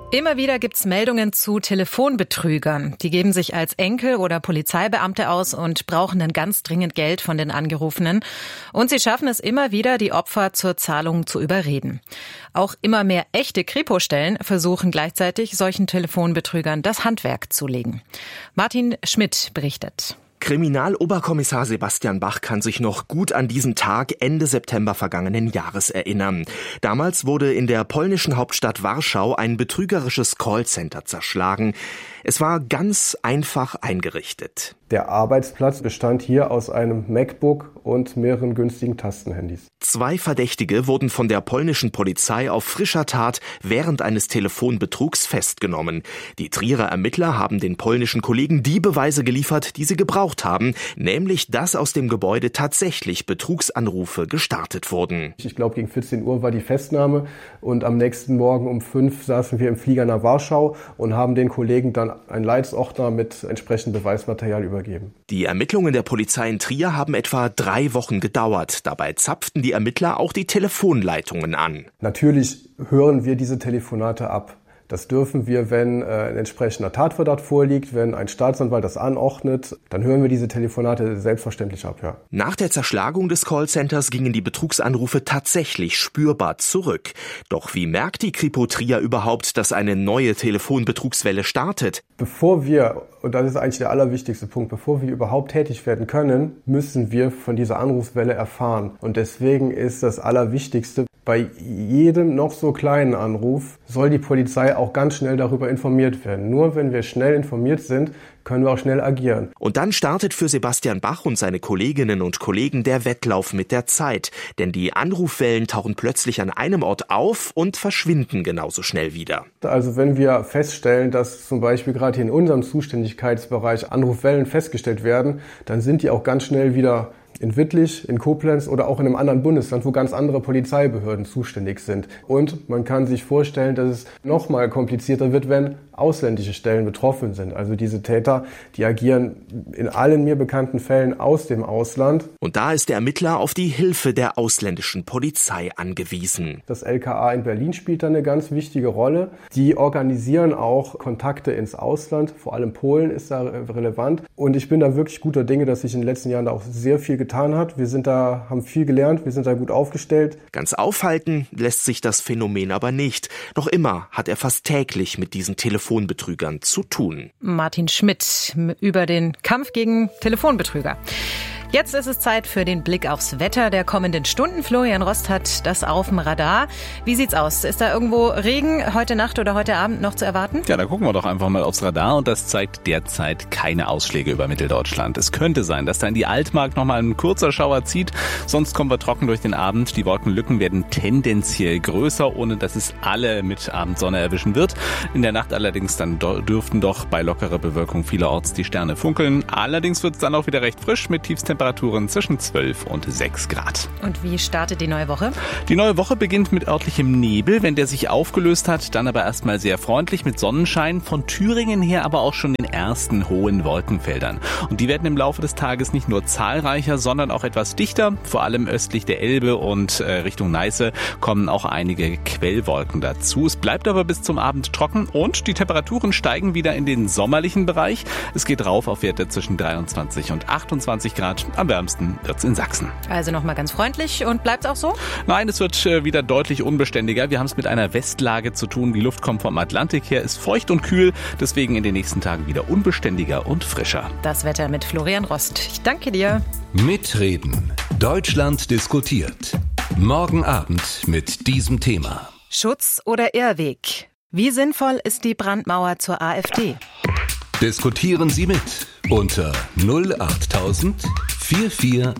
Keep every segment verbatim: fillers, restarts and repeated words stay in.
Immer wieder gibt's Meldungen zu Telefonbetrügern. Die geben sich als Enkel oder Polizeibeamte aus und brauchen dann ganz dringend Geld von den Angerufenen. Und sie schaffen es immer wieder, die Opfer zur Zahlung zu überreden. Auch immer mehr echte Kripo-Stellen versuchen gleichzeitig, solchen Telefonbetrügern das Handwerk zu legen. Martin Schmidt berichtet. Kriminaloberkommissar Sebastian Bach kann sich noch gut an diesen Tag Ende September vergangenen Jahres erinnern. Damals wurde in der polnischen Hauptstadt Warschau ein betrügerisches Callcenter zerschlagen. Es war ganz einfach eingerichtet. Der Arbeitsplatz bestand hier aus einem MacBook und mehreren günstigen Tastenhandys. Zwei Verdächtige wurden von der polnischen Polizei auf frischer Tat während eines Telefonbetrugs festgenommen. Die Trierer Ermittler haben den polnischen Kollegen die Beweise geliefert, die sie gebraucht haben, nämlich dass aus dem Gebäude tatsächlich Betrugsanrufe gestartet wurden. Ich glaube, gegen vierzehn Uhr war die Festnahme und am nächsten Morgen um fünf saßen wir im Flieger nach Warschau und haben den Kollegen dann einen Leitsordner mit entsprechendem Beweismaterial übergeben. Die Ermittlungen der Polizei in Trier haben etwa drei Wochen gedauert. Dabei zapften die Ermittler auch die Telefonleitungen an. Natürlich hören wir diese Telefonate ab. Das dürfen wir, wenn äh, ein entsprechender Tatverdacht vorliegt, wenn ein Staatsanwalt das anordnet, dann hören wir diese Telefonate selbstverständlich ab, ja. Nach der Zerschlagung des Callcenters gingen die Betrugsanrufe tatsächlich spürbar zurück. Doch wie merkt die Kripo Trier überhaupt, dass eine neue Telefonbetrugswelle startet? Bevor wir, und das ist eigentlich der allerwichtigste Punkt, bevor wir überhaupt tätig werden können, müssen wir von dieser Anrufswelle erfahren. Und deswegen ist das Allerwichtigste, bei jedem noch so kleinen Anruf soll die Polizei auch ganz schnell darüber informiert werden. Nur wenn wir schnell informiert sind, können wir auch schnell agieren. Und dann startet für Sebastian Bach und seine Kolleginnen und Kollegen der Wettlauf mit der Zeit. Denn die Anrufwellen tauchen plötzlich an einem Ort auf und verschwinden genauso schnell wieder. Also wenn wir feststellen, dass zum Beispiel gerade hier in unserem Zuständigkeitsbereich Anrufwellen festgestellt werden, dann sind die auch ganz schnell wieder in Wittlich, in Koblenz oder auch in einem anderen Bundesland, wo ganz andere Polizeibehörden zuständig sind. Und man kann sich vorstellen, dass es noch mal komplizierter wird, wenn ausländische Stellen betroffen sind. Also diese Täter, die agieren in allen mir bekannten Fällen aus dem Ausland. Und da ist der Ermittler auf die Hilfe der ausländischen Polizei angewiesen. Das L K A in Berlin spielt da eine ganz wichtige Rolle. Die organisieren auch Kontakte ins Ausland, vor allem Polen ist da relevant. Und ich bin da wirklich guter Dinge, dass sich in den letzten Jahren da auch sehr viel getan hat. Wir sind da, haben viel gelernt, wir sind da gut aufgestellt. Ganz aufhalten lässt sich das Phänomen aber nicht. Noch immer hat er fast täglich mit diesen Telefonbetrügern zu tun. Martin Schmidt über den Kampf gegen Telefonbetrüger. Jetzt ist es Zeit für den Blick aufs Wetter der kommenden Stunden. Florian Rost hat das auf dem Radar. Wie sieht's aus? Ist da irgendwo Regen heute Nacht oder heute Abend noch zu erwarten? Ja, da gucken wir doch einfach mal aufs Radar und das zeigt derzeit keine Ausschläge über Mitteldeutschland. Es könnte sein, dass da in die Altmark nochmal ein kurzer Schauer zieht. Sonst kommen wir trocken durch den Abend. Die Wolkenlücken werden tendenziell größer, ohne dass es alle mit Abendsonne erwischen wird. In der Nacht allerdings dann dürften doch bei lockerer Bewölkung vielerorts die Sterne funkeln. Allerdings wird es dann auch wieder recht frisch mit Tiefstemperaturen Temperaturen zwischen zwölf und sechs Grad. Und wie startet die neue Woche? Die neue Woche beginnt mit örtlichem Nebel. Wenn der sich aufgelöst hat, dann aber erstmal sehr freundlich mit Sonnenschein. Von Thüringen her aber auch schon den ersten hohen Wolkenfeldern. Und die werden im Laufe des Tages nicht nur zahlreicher, sondern auch etwas dichter. Vor allem östlich der Elbe und äh, Richtung Neiße kommen auch einige Quellwolken dazu. Es bleibt aber bis zum Abend trocken und die Temperaturen steigen wieder in den sommerlichen Bereich. Es geht rauf auf Werte zwischen dreiundzwanzig und achtundzwanzig Grad. Am wärmsten wird's in Sachsen. Also nochmal ganz freundlich und bleibt's auch so? Nein, es wird wieder deutlich unbeständiger. Wir haben es mit einer Westlage zu tun. Die Luft kommt vom Atlantik her, ist feucht und kühl. Deswegen in den nächsten Tagen wieder unbeständiger und frischer. Das Wetter mit Florian Rost. Ich danke dir. Mitreden. Deutschland diskutiert. Morgen Abend mit diesem Thema. Schutz oder Irrweg? Wie sinnvoll ist die Brandmauer zur AfD? Diskutieren Sie mit unter null achttausend vierundvierzig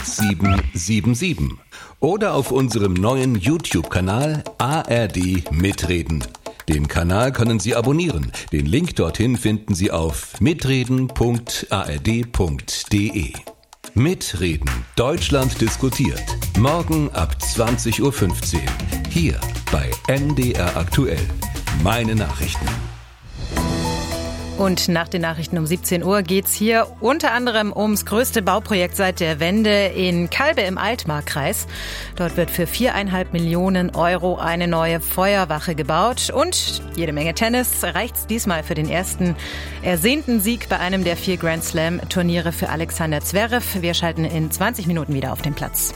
siebzehnhundertsiebenundsiebzig oder auf unserem neuen YouTube-Kanal A R D Mitreden. Den Kanal können Sie abonnieren. Den Link dorthin finden Sie auf mitreden punkt a r d punkt d e. Mitreden. Deutschland diskutiert. Morgen ab zwanzig Uhr fünfzehn. Hier bei N D R aktuell. Meine Nachrichten. Und nach den Nachrichten um siebzehn Uhr geht's hier unter anderem ums größte Bauprojekt seit der Wende in Calbe im Altmarkkreis. Dort wird für viereinhalb Millionen Euro eine neue Feuerwache gebaut. Und jede Menge Tennis. Reicht's diesmal für den ersten ersehnten Sieg bei einem der vier Grand Slam-Turniere für Alexander Zverev. Wir schalten in zwanzig Minuten wieder auf den Platz.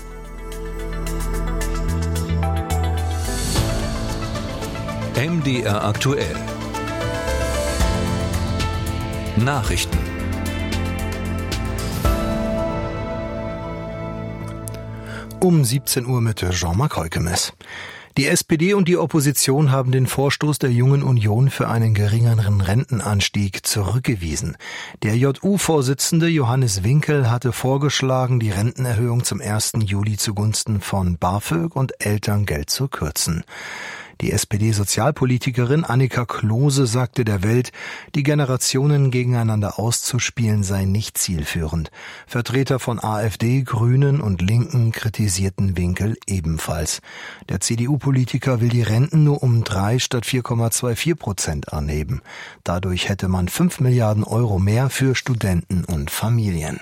M D R aktuell. Nachrichten. Um siebzehn Uhr mit Jean-Marc Heukemes. Die S P D und die Opposition haben den Vorstoß der Jungen Union für einen geringeren Rentenanstieg zurückgewiesen. Der J U-Vorsitzende Johannes Winkel hatte vorgeschlagen, die Rentenerhöhung zum ersten Juli zugunsten von BAföG und Elterngeld zu kürzen. Die S P D-Sozialpolitikerin Annika Klose sagte der Welt, die Generationen gegeneinander auszuspielen sei nicht zielführend. Vertreter von AfD, Grünen und Linken kritisierten Winkel ebenfalls. Der C D U-Politiker will die Renten nur um drei statt vier Komma vierundzwanzig Prozent anheben. Dadurch hätte man fünf Milliarden Euro mehr für Studenten und Familien.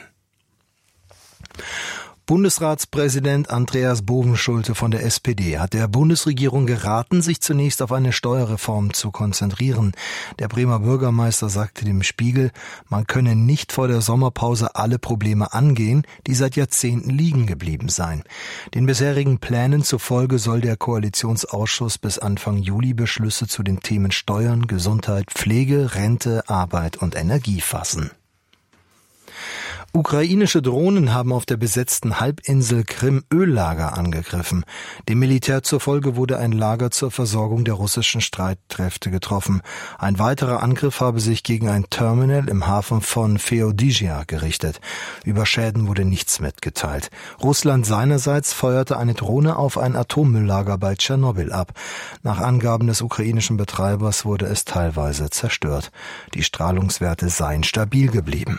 Bundesratspräsident Andreas Bovenschulte von der S P D hat der Bundesregierung geraten, sich zunächst auf eine Steuerreform zu konzentrieren. Der Bremer Bürgermeister sagte dem Spiegel, man könne nicht vor der Sommerpause alle Probleme angehen, die seit Jahrzehnten liegen geblieben seien. Den bisherigen Plänen zufolge soll der Koalitionsausschuss bis Anfang Juli Beschlüsse zu den Themen Steuern, Gesundheit, Pflege, Rente, Arbeit und Energie fassen. Ukrainische Drohnen haben auf der besetzten Halbinsel Krim Öllager angegriffen. Dem Militär zufolge wurde ein Lager zur Versorgung der russischen Streitkräfte getroffen. Ein weiterer Angriff habe sich gegen ein Terminal im Hafen von Feodysia gerichtet. Über Schäden wurde nichts mitgeteilt. Russland seinerseits feuerte eine Drohne auf ein Atommülllager bei Tschernobyl ab. Nach Angaben des ukrainischen Betreibers wurde es teilweise zerstört. Die Strahlungswerte seien stabil geblieben.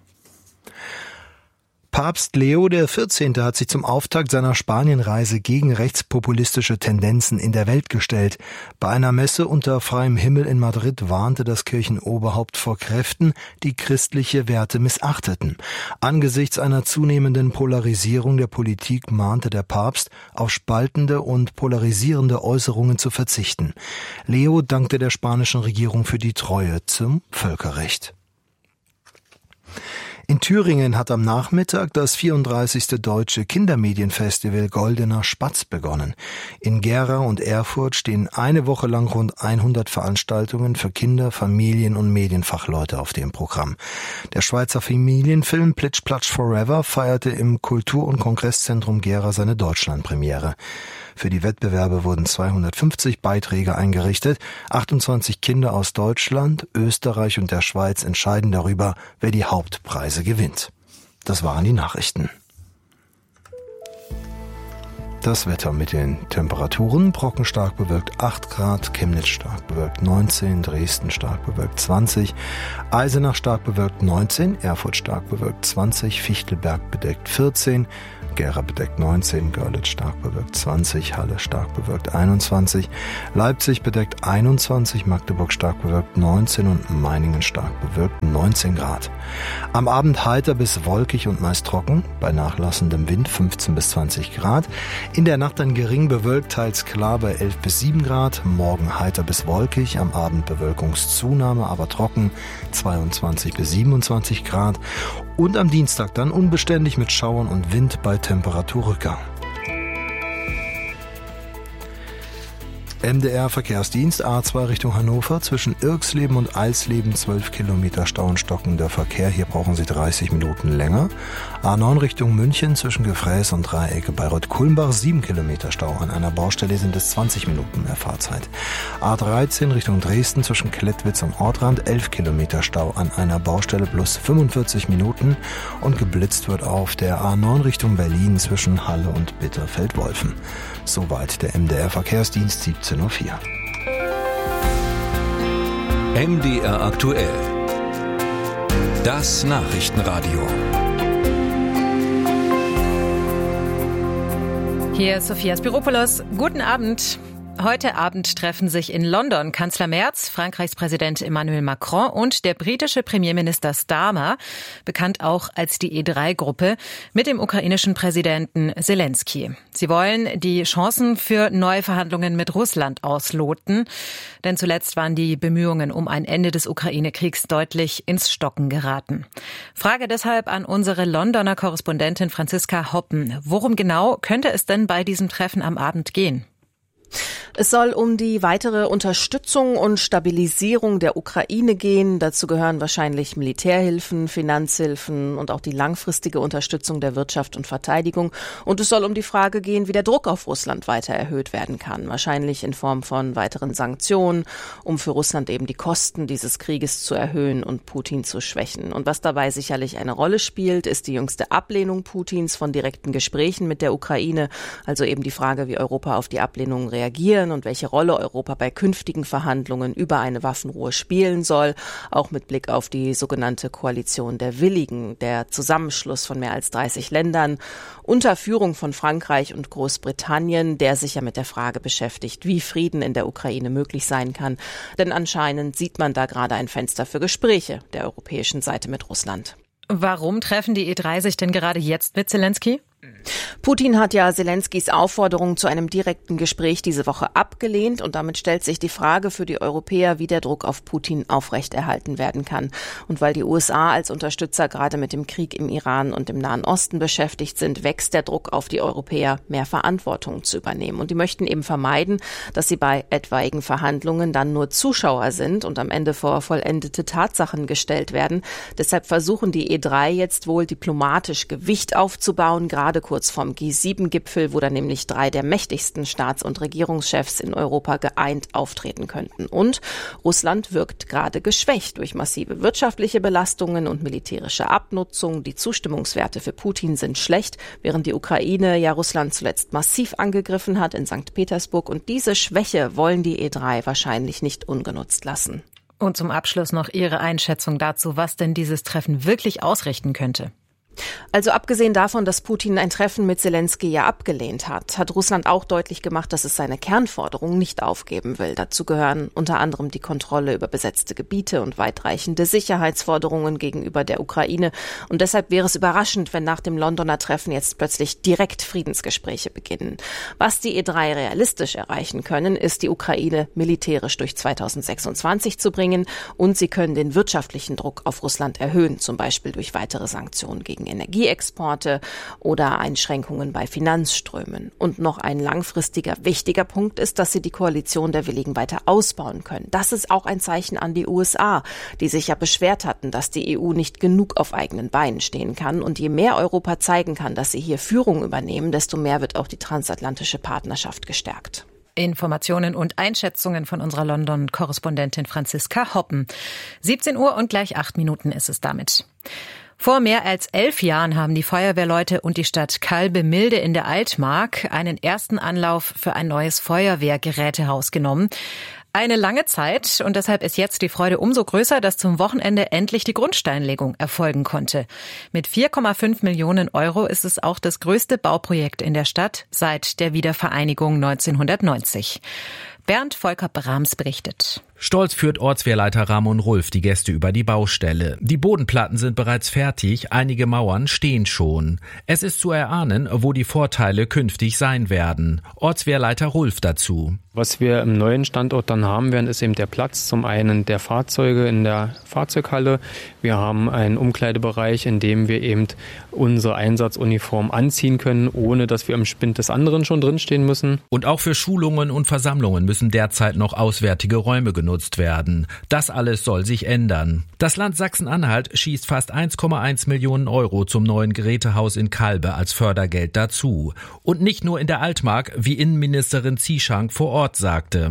Papst Leo der Vierzehnte hat sich zum Auftakt seiner Spanienreise gegen rechtspopulistische Tendenzen in der Welt gestellt. Bei einer Messe unter freiem Himmel in Madrid warnte das Kirchenoberhaupt vor Kräften, die christliche Werte missachteten. Angesichts einer zunehmenden Polarisierung der Politik mahnte der Papst, auf spaltende und polarisierende Äußerungen zu verzichten. Leo dankte der spanischen Regierung für die Treue zum Völkerrecht. In Thüringen hat am Nachmittag das vierunddreißigste Deutsche Kindermedienfestival Goldener Spatz begonnen. In Gera und Erfurt stehen eine Woche lang rund hundert Veranstaltungen für Kinder, Familien und Medienfachleute auf dem Programm. Der Schweizer Familienfilm Plitsch Platsch Forever feierte im Kultur- und Kongresszentrum Gera seine Deutschlandpremiere. Für die Wettbewerbe wurden zweihundertfünfzig Beiträge eingerichtet. achtundzwanzig Kinder aus Deutschland, Österreich und der Schweiz entscheiden darüber, wer die Hauptpreise gewinnt. Das waren die Nachrichten. Das Wetter mit den Temperaturen: Brocken stark bewölkt acht Grad, Chemnitz stark bewölkt neunzehn, Dresden stark bewölkt zwanzig, Eisenach stark bewölkt neunzehn, Erfurt stark bewölkt zwanzig, Fichtelberg bedeckt vierzehn, Gera bedeckt neunzehn, Görlitz stark bewölkt zwanzig, Halle stark bewölkt einundzwanzig, Leipzig bedeckt einundzwanzig, Magdeburg stark bewölkt neunzehn und Meiningen stark bewölkt neunzehn Grad. Am Abend heiter bis wolkig und meist trocken, bei nachlassendem Wind fünfzehn bis zwanzig Grad. In der Nacht dann gering bewölkt, teils klar bei elf bis sieben Grad, morgen heiter bis wolkig, am Abend Bewölkungszunahme, aber trocken, zweiundzwanzig bis siebenundzwanzig Grad. Und am Dienstag dann unbeständig mit Schauern und Wind bei Temperaturrückgang. M D R-Verkehrsdienst A zwei Richtung Hannover, zwischen Irxleben und Eisleben zwölf Kilometer Stau und stockender Verkehr. Hier brauchen Sie dreißig Minuten länger. A neun Richtung München, zwischen Gefräß und Dreiecke bei Röttkulmbach sieben Kilometer Stau. An einer Baustelle sind es zwanzig Minuten mehr Fahrzeit. A dreizehn Richtung Dresden, zwischen Klettwitz und Ortrand elf Kilometer Stau. An einer Baustelle plus fünfundvierzig Minuten. Und geblitzt wird auf der A neun Richtung Berlin, zwischen Halle und Bitterfeld-Wolfen. Soweit der M D R-Verkehrsdienst siebzehn Uhr vier. M D R aktuell. Das Nachrichtenradio. Hier ist Sophia Spiropoulos. Guten Abend. Heute Abend treffen sich in London Kanzler Merz, Frankreichs Präsident Emmanuel Macron und der britische Premierminister Starmer, bekannt auch als die E drei Gruppe, mit dem ukrainischen Präsidenten Zelensky. Sie wollen die Chancen für neue Verhandlungen mit Russland ausloten, denn zuletzt waren die Bemühungen um ein Ende des Ukraine-Kriegs deutlich ins Stocken geraten. Frage deshalb an unsere Londoner Korrespondentin Franziska Hoppen. Worum genau könnte es denn bei diesem Treffen am Abend gehen? Es soll um die weitere Unterstützung und Stabilisierung der Ukraine gehen. Dazu gehören wahrscheinlich Militärhilfen, Finanzhilfen und auch die langfristige Unterstützung der Wirtschaft und Verteidigung. Und es soll um die Frage gehen, wie der Druck auf Russland weiter erhöht werden kann. Wahrscheinlich in Form von weiteren Sanktionen, um für Russland eben die Kosten dieses Krieges zu erhöhen und Putin zu schwächen. Und was dabei sicherlich eine Rolle spielt, ist die jüngste Ablehnung Putins von direkten Gesprächen mit der Ukraine. Also eben die Frage, wie Europa auf die Ablehnung reagieren und welche Rolle Europa bei künftigen Verhandlungen über eine Waffenruhe spielen soll, auch mit Blick auf die sogenannte Koalition der Willigen, der Zusammenschluss von mehr als dreißig Ländern unter Führung von Frankreich und Großbritannien, der sich ja mit der Frage beschäftigt, wie Frieden in der Ukraine möglich sein kann. Denn anscheinend sieht man da gerade ein Fenster für Gespräche der europäischen Seite mit Russland. Warum treffen die E drei sich denn gerade jetzt mit Zelensky? Putin hat ja Zelenskys Aufforderung zu einem direkten Gespräch diese Woche abgelehnt und damit stellt sich die Frage für die Europäer, wie der Druck auf Putin aufrechterhalten werden kann. Und weil die U S A als Unterstützer gerade mit dem Krieg im Iran und im Nahen Osten beschäftigt sind, wächst der Druck auf die Europäer, mehr Verantwortung zu übernehmen. Und die möchten eben vermeiden, dass sie bei etwaigen Verhandlungen dann nur Zuschauer sind und am Ende vor vollendete Tatsachen gestellt werden. Deshalb versuchen die E drei jetzt wohl diplomatisch Gewicht aufzubauen, gerade kurz vorm G sieben Gipfel, wo dann nämlich drei der mächtigsten Staats- und Regierungschefs in Europa geeint auftreten könnten. Und Russland wirkt gerade geschwächt durch massive wirtschaftliche Belastungen und militärische Abnutzung. Die Zustimmungswerte für Putin sind schlecht, während die Ukraine ja Russland zuletzt massiv angegriffen hat in Sankt Petersburg. Und diese Schwäche wollen die E drei wahrscheinlich nicht ungenutzt lassen. Und zum Abschluss noch Ihre Einschätzung dazu, was denn dieses Treffen wirklich ausrichten könnte. Also abgesehen davon, dass Putin ein Treffen mit Zelensky ja abgelehnt hat, hat Russland auch deutlich gemacht, dass es seine Kernforderungen nicht aufgeben will. Dazu gehören unter anderem die Kontrolle über besetzte Gebiete und weitreichende Sicherheitsforderungen gegenüber der Ukraine. Und deshalb wäre es überraschend, wenn nach dem Londoner Treffen jetzt plötzlich direkt Friedensgespräche beginnen. Was die E drei realistisch erreichen können, ist, die Ukraine militärisch durch zweitausendsechsundzwanzig zu bringen. Und sie können den wirtschaftlichen Druck auf Russland erhöhen, zum Beispiel durch weitere Sanktionen gegen Energieexporte oder Einschränkungen bei Finanzströmen. Und noch ein langfristiger wichtiger Punkt ist, dass sie die Koalition der Willigen weiter ausbauen können. Das ist auch ein Zeichen an die U S A, die sich ja beschwert hatten, dass die E U nicht genug auf eigenen Beinen stehen kann. Und je mehr Europa zeigen kann, dass sie hier Führung übernehmen, desto mehr wird auch die transatlantische Partnerschaft gestärkt. Informationen und Einschätzungen von unserer London-Korrespondentin Franziska Hoppen. siebzehn Uhr und gleich acht Minuten ist es damit. Vor mehr als elf Jahren haben die Feuerwehrleute und die Stadt Kalbe-Milde in der Altmark einen ersten Anlauf für ein neues Feuerwehrgerätehaus genommen. Eine lange Zeit und deshalb ist jetzt die Freude umso größer, dass zum Wochenende endlich die Grundsteinlegung erfolgen konnte. Mit vier Komma fünf Millionen Euro ist es auch das größte Bauprojekt in der Stadt seit der Wiedervereinigung neunzehnhundertneunzig. Bernd Volker-Brahms berichtet. Stolz führt Ortswehrleiter Ramon Rulf die Gäste über die Baustelle. Die Bodenplatten sind bereits fertig, einige Mauern stehen schon. Es ist zu erahnen, wo die Vorteile künftig sein werden. Ortswehrleiter Rulf dazu. Was wir im neuen Standort dann haben werden, ist eben der Platz. Zum einen der Fahrzeuge in der Fahrzeughalle. Wir haben einen Umkleidebereich, in dem wir eben unsere Einsatzuniform anziehen können, ohne dass wir im Spind des anderen schon drinstehen müssen. Und auch für Schulungen und Versammlungen müssen derzeit noch auswärtige Räume genutzt werden. Das alles soll sich ändern. Das Land Sachsen-Anhalt schießt fast eins Komma eins Millionen Euro zum neuen Gerätehaus in Kalbe als Fördergeld dazu. Und nicht nur in der Altmark, wie Innenministerin Zieschank vor Ort sagte.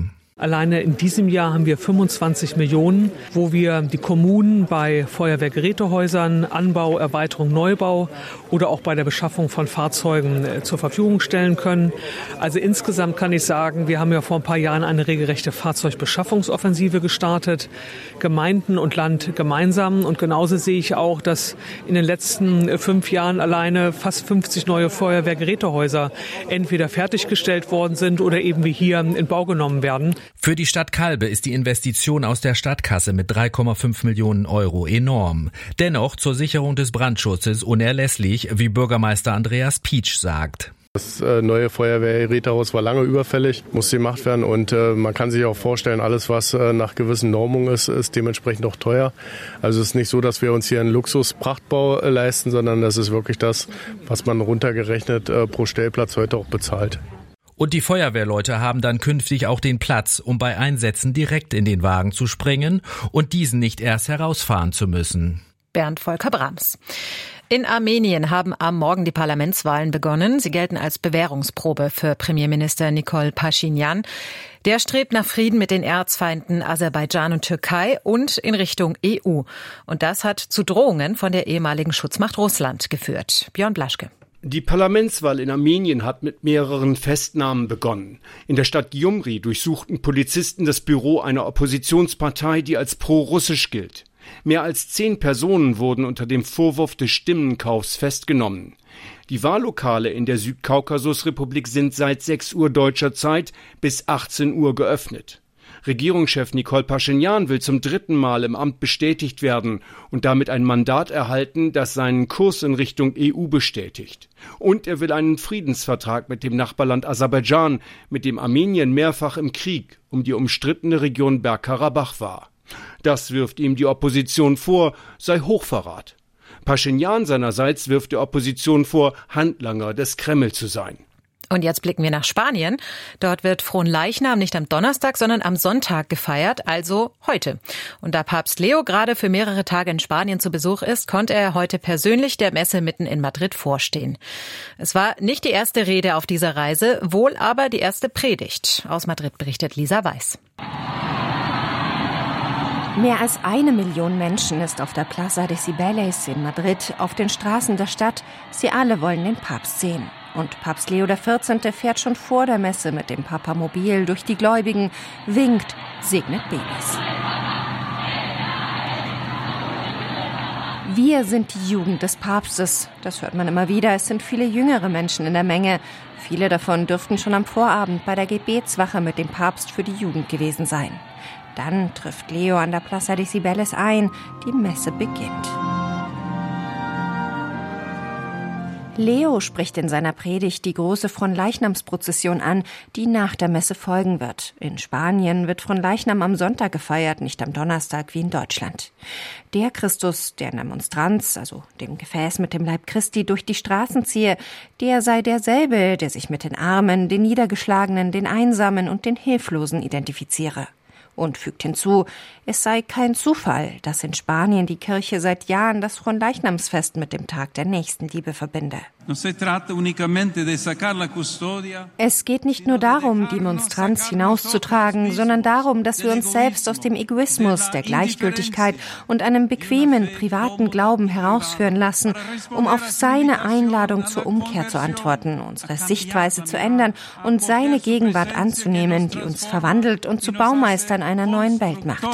Alleine in diesem Jahr haben wir fünfundzwanzig Millionen, wo wir die Kommunen bei Feuerwehrgerätehäusern, Anbau, Erweiterung, Neubau oder auch bei der Beschaffung von Fahrzeugen zur Verfügung stellen können. Also insgesamt kann ich sagen, wir haben ja vor ein paar Jahren eine regelrechte Fahrzeugbeschaffungsoffensive gestartet, Gemeinden und Land gemeinsam. Und genauso sehe ich auch, dass in den letzten fünf Jahren alleine fast fünfzig neue Feuerwehrgerätehäuser entweder fertiggestellt worden sind oder eben wie hier in Bau genommen werden. Für die Stadt Calbe ist die Investition aus der Stadtkasse mit drei Komma fünf Millionen Euro enorm. Dennoch zur Sicherung des Brandschutzes unerlässlich, wie Bürgermeister Andreas Pietsch sagt. Das äh, neue Feuerwehrgerätehaus war lange überfällig, musste gemacht werden und äh, man kann sich auch vorstellen, alles was äh, nach gewissen Normungen ist, ist dementsprechend auch teuer. Also es ist nicht so, dass wir uns hier einen Luxusprachtbau äh, leisten, sondern das ist wirklich das, was man runtergerechnet äh, pro Stellplatz heute auch bezahlt. Und die Feuerwehrleute haben dann künftig auch den Platz, um bei Einsätzen direkt in den Wagen zu springen und diesen nicht erst herausfahren zu müssen. Bernd Volker Brahms. In Armenien haben am Morgen die Parlamentswahlen begonnen. Sie gelten als Bewährungsprobe für Premierminister Nikol Paschinjan. Der strebt nach Frieden mit den Erzfeinden Aserbaidschan und Türkei und in Richtung E U. Und das hat zu Drohungen von der ehemaligen Schutzmacht Russland geführt. Björn Blaschke. Die Parlamentswahl in Armenien hat mit mehreren Festnahmen begonnen. In der Stadt Gyumri durchsuchten Polizisten das Büro einer Oppositionspartei, die als pro-russisch gilt. Mehr als zehn Personen wurden unter dem Vorwurf des Stimmenkaufs festgenommen. Die Wahllokale in der Südkaukasusrepublik sind seit sechs Uhr deutscher Zeit bis achtzehn Uhr geöffnet. Regierungschef Nikol Paschinjan will zum dritten Mal im Amt bestätigt werden und damit ein Mandat erhalten, das seinen Kurs in Richtung E U bestätigt. Und er will einen Friedensvertrag mit dem Nachbarland Aserbaidschan, mit dem Armenien mehrfach im Krieg um die umstrittene Region Bergkarabach war. Das wirft ihm die Opposition vor, sei Hochverrat. Paschinjan seinerseits wirft der Opposition vor, Handlanger des Kreml zu sein. Und jetzt blicken wir nach Spanien. Dort wird Fronleichnam nicht am Donnerstag, sondern am Sonntag gefeiert, also heute. Und da Papst Leo gerade für mehrere Tage in Spanien zu Besuch ist, konnte er heute persönlich der Messe mitten in Madrid vorstehen. Es war nicht die erste Rede auf dieser Reise, wohl aber die erste Predigt. Aus Madrid berichtet Lisa Weiß. Mehr als eine Million Menschen ist auf der Plaza de Cibeles in Madrid, auf den Straßen der Stadt. Sie alle wollen den Papst sehen. Und Papst Leo der vierzehnte fährt schon vor der Messe mit dem Papamobil durch die Gläubigen, winkt, segnet Babys. Wir sind die Jugend des Papstes. Das hört man immer wieder. Es sind viele jüngere Menschen in der Menge. Viele davon dürften schon am Vorabend bei der Gebetswache mit dem Papst für die Jugend gewesen sein. Dann trifft Leo an der Plaza de Cibeles ein. Die Messe beginnt. Leo spricht in seiner Predigt die große Fronleichnamsprozession an, die nach der Messe folgen wird. In Spanien wird Fronleichnam am Sonntag gefeiert, nicht am Donnerstag wie in Deutschland. Der Christus, der in der Monstranz, also dem Gefäß mit dem Leib Christi, durch die Straßen ziehe, der sei derselbe, der sich mit den Armen, den Niedergeschlagenen, den Einsamen und den Hilflosen identifiziere. Und fügt hinzu, es sei kein Zufall, dass in Spanien die Kirche seit Jahren das Fronleichnamsfest mit dem Tag der Nächstenliebe verbinde. Es geht nicht nur darum, die Monstranz hinauszutragen, sondern darum, dass wir uns selbst aus dem Egoismus, der Gleichgültigkeit und einem bequemen, privaten Glauben herausführen lassen, um auf seine Einladung zur Umkehr zu antworten, unsere Sichtweise zu ändern und seine Gegenwart anzunehmen, die uns verwandelt und zu Baumeistern einer neuen Welt macht.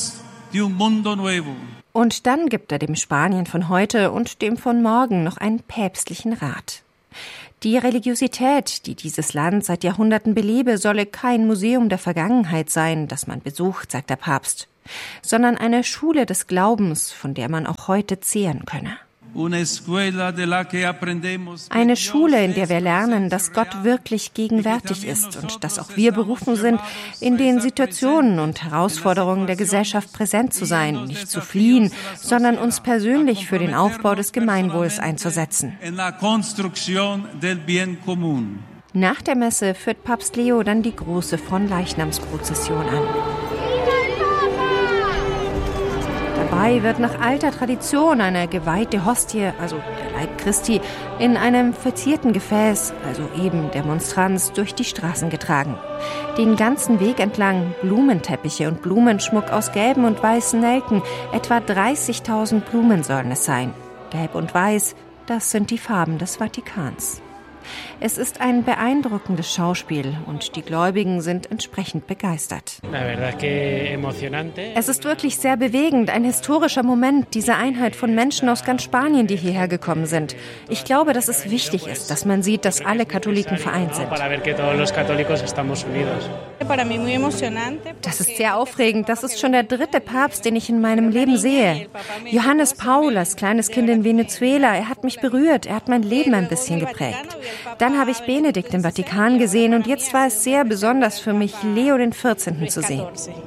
Und dann gibt er dem Spanien von heute und dem von morgen noch einen päpstlichen Rat. Die Religiosität, die dieses Land seit Jahrhunderten belebe, solle kein Museum der Vergangenheit sein, das man besucht, sagt der Papst, sondern eine Schule des Glaubens, von der man auch heute zehren könne. Eine Schule, in der wir lernen, dass Gott wirklich gegenwärtig ist und dass auch wir berufen sind, in den Situationen und Herausforderungen der Gesellschaft präsent zu sein, nicht zu fliehen, sondern uns persönlich für den Aufbau des Gemeinwohls einzusetzen. Nach der Messe führt Papst Leo dann die große Fronleichnamsprozession an. Dabei wird nach alter Tradition eine geweihte Hostie, also der Leib Christi in einem verzierten Gefäß, also eben der Monstranz, durch die Straßen getragen. Den ganzen Weg entlang Blumenteppiche und Blumenschmuck aus gelben und weißen Nelken. Etwa dreißigtausend Blumen sollen es sein. Gelb und Weiß, das sind die Farben des Vatikans. Es ist ein beeindruckendes Schauspiel und die Gläubigen sind entsprechend begeistert. Es ist wirklich sehr bewegend, ein historischer Moment, diese Einheit von Menschen aus ganz Spanien, die hierher gekommen sind. Ich glaube, dass es wichtig ist, dass man sieht, dass alle Katholiken vereint sind. Das ist sehr aufregend. Das ist schon der dritte Papst, den ich in meinem Leben sehe. Johannes Paul, als kleines Kind in Venezuela, er hat mich berührt, er hat mein Leben ein bisschen geprägt. Dann habe ich Benedikt im Vatikan gesehen und jetzt war es sehr besonders für mich, Leo den vierzehnten zu sehen.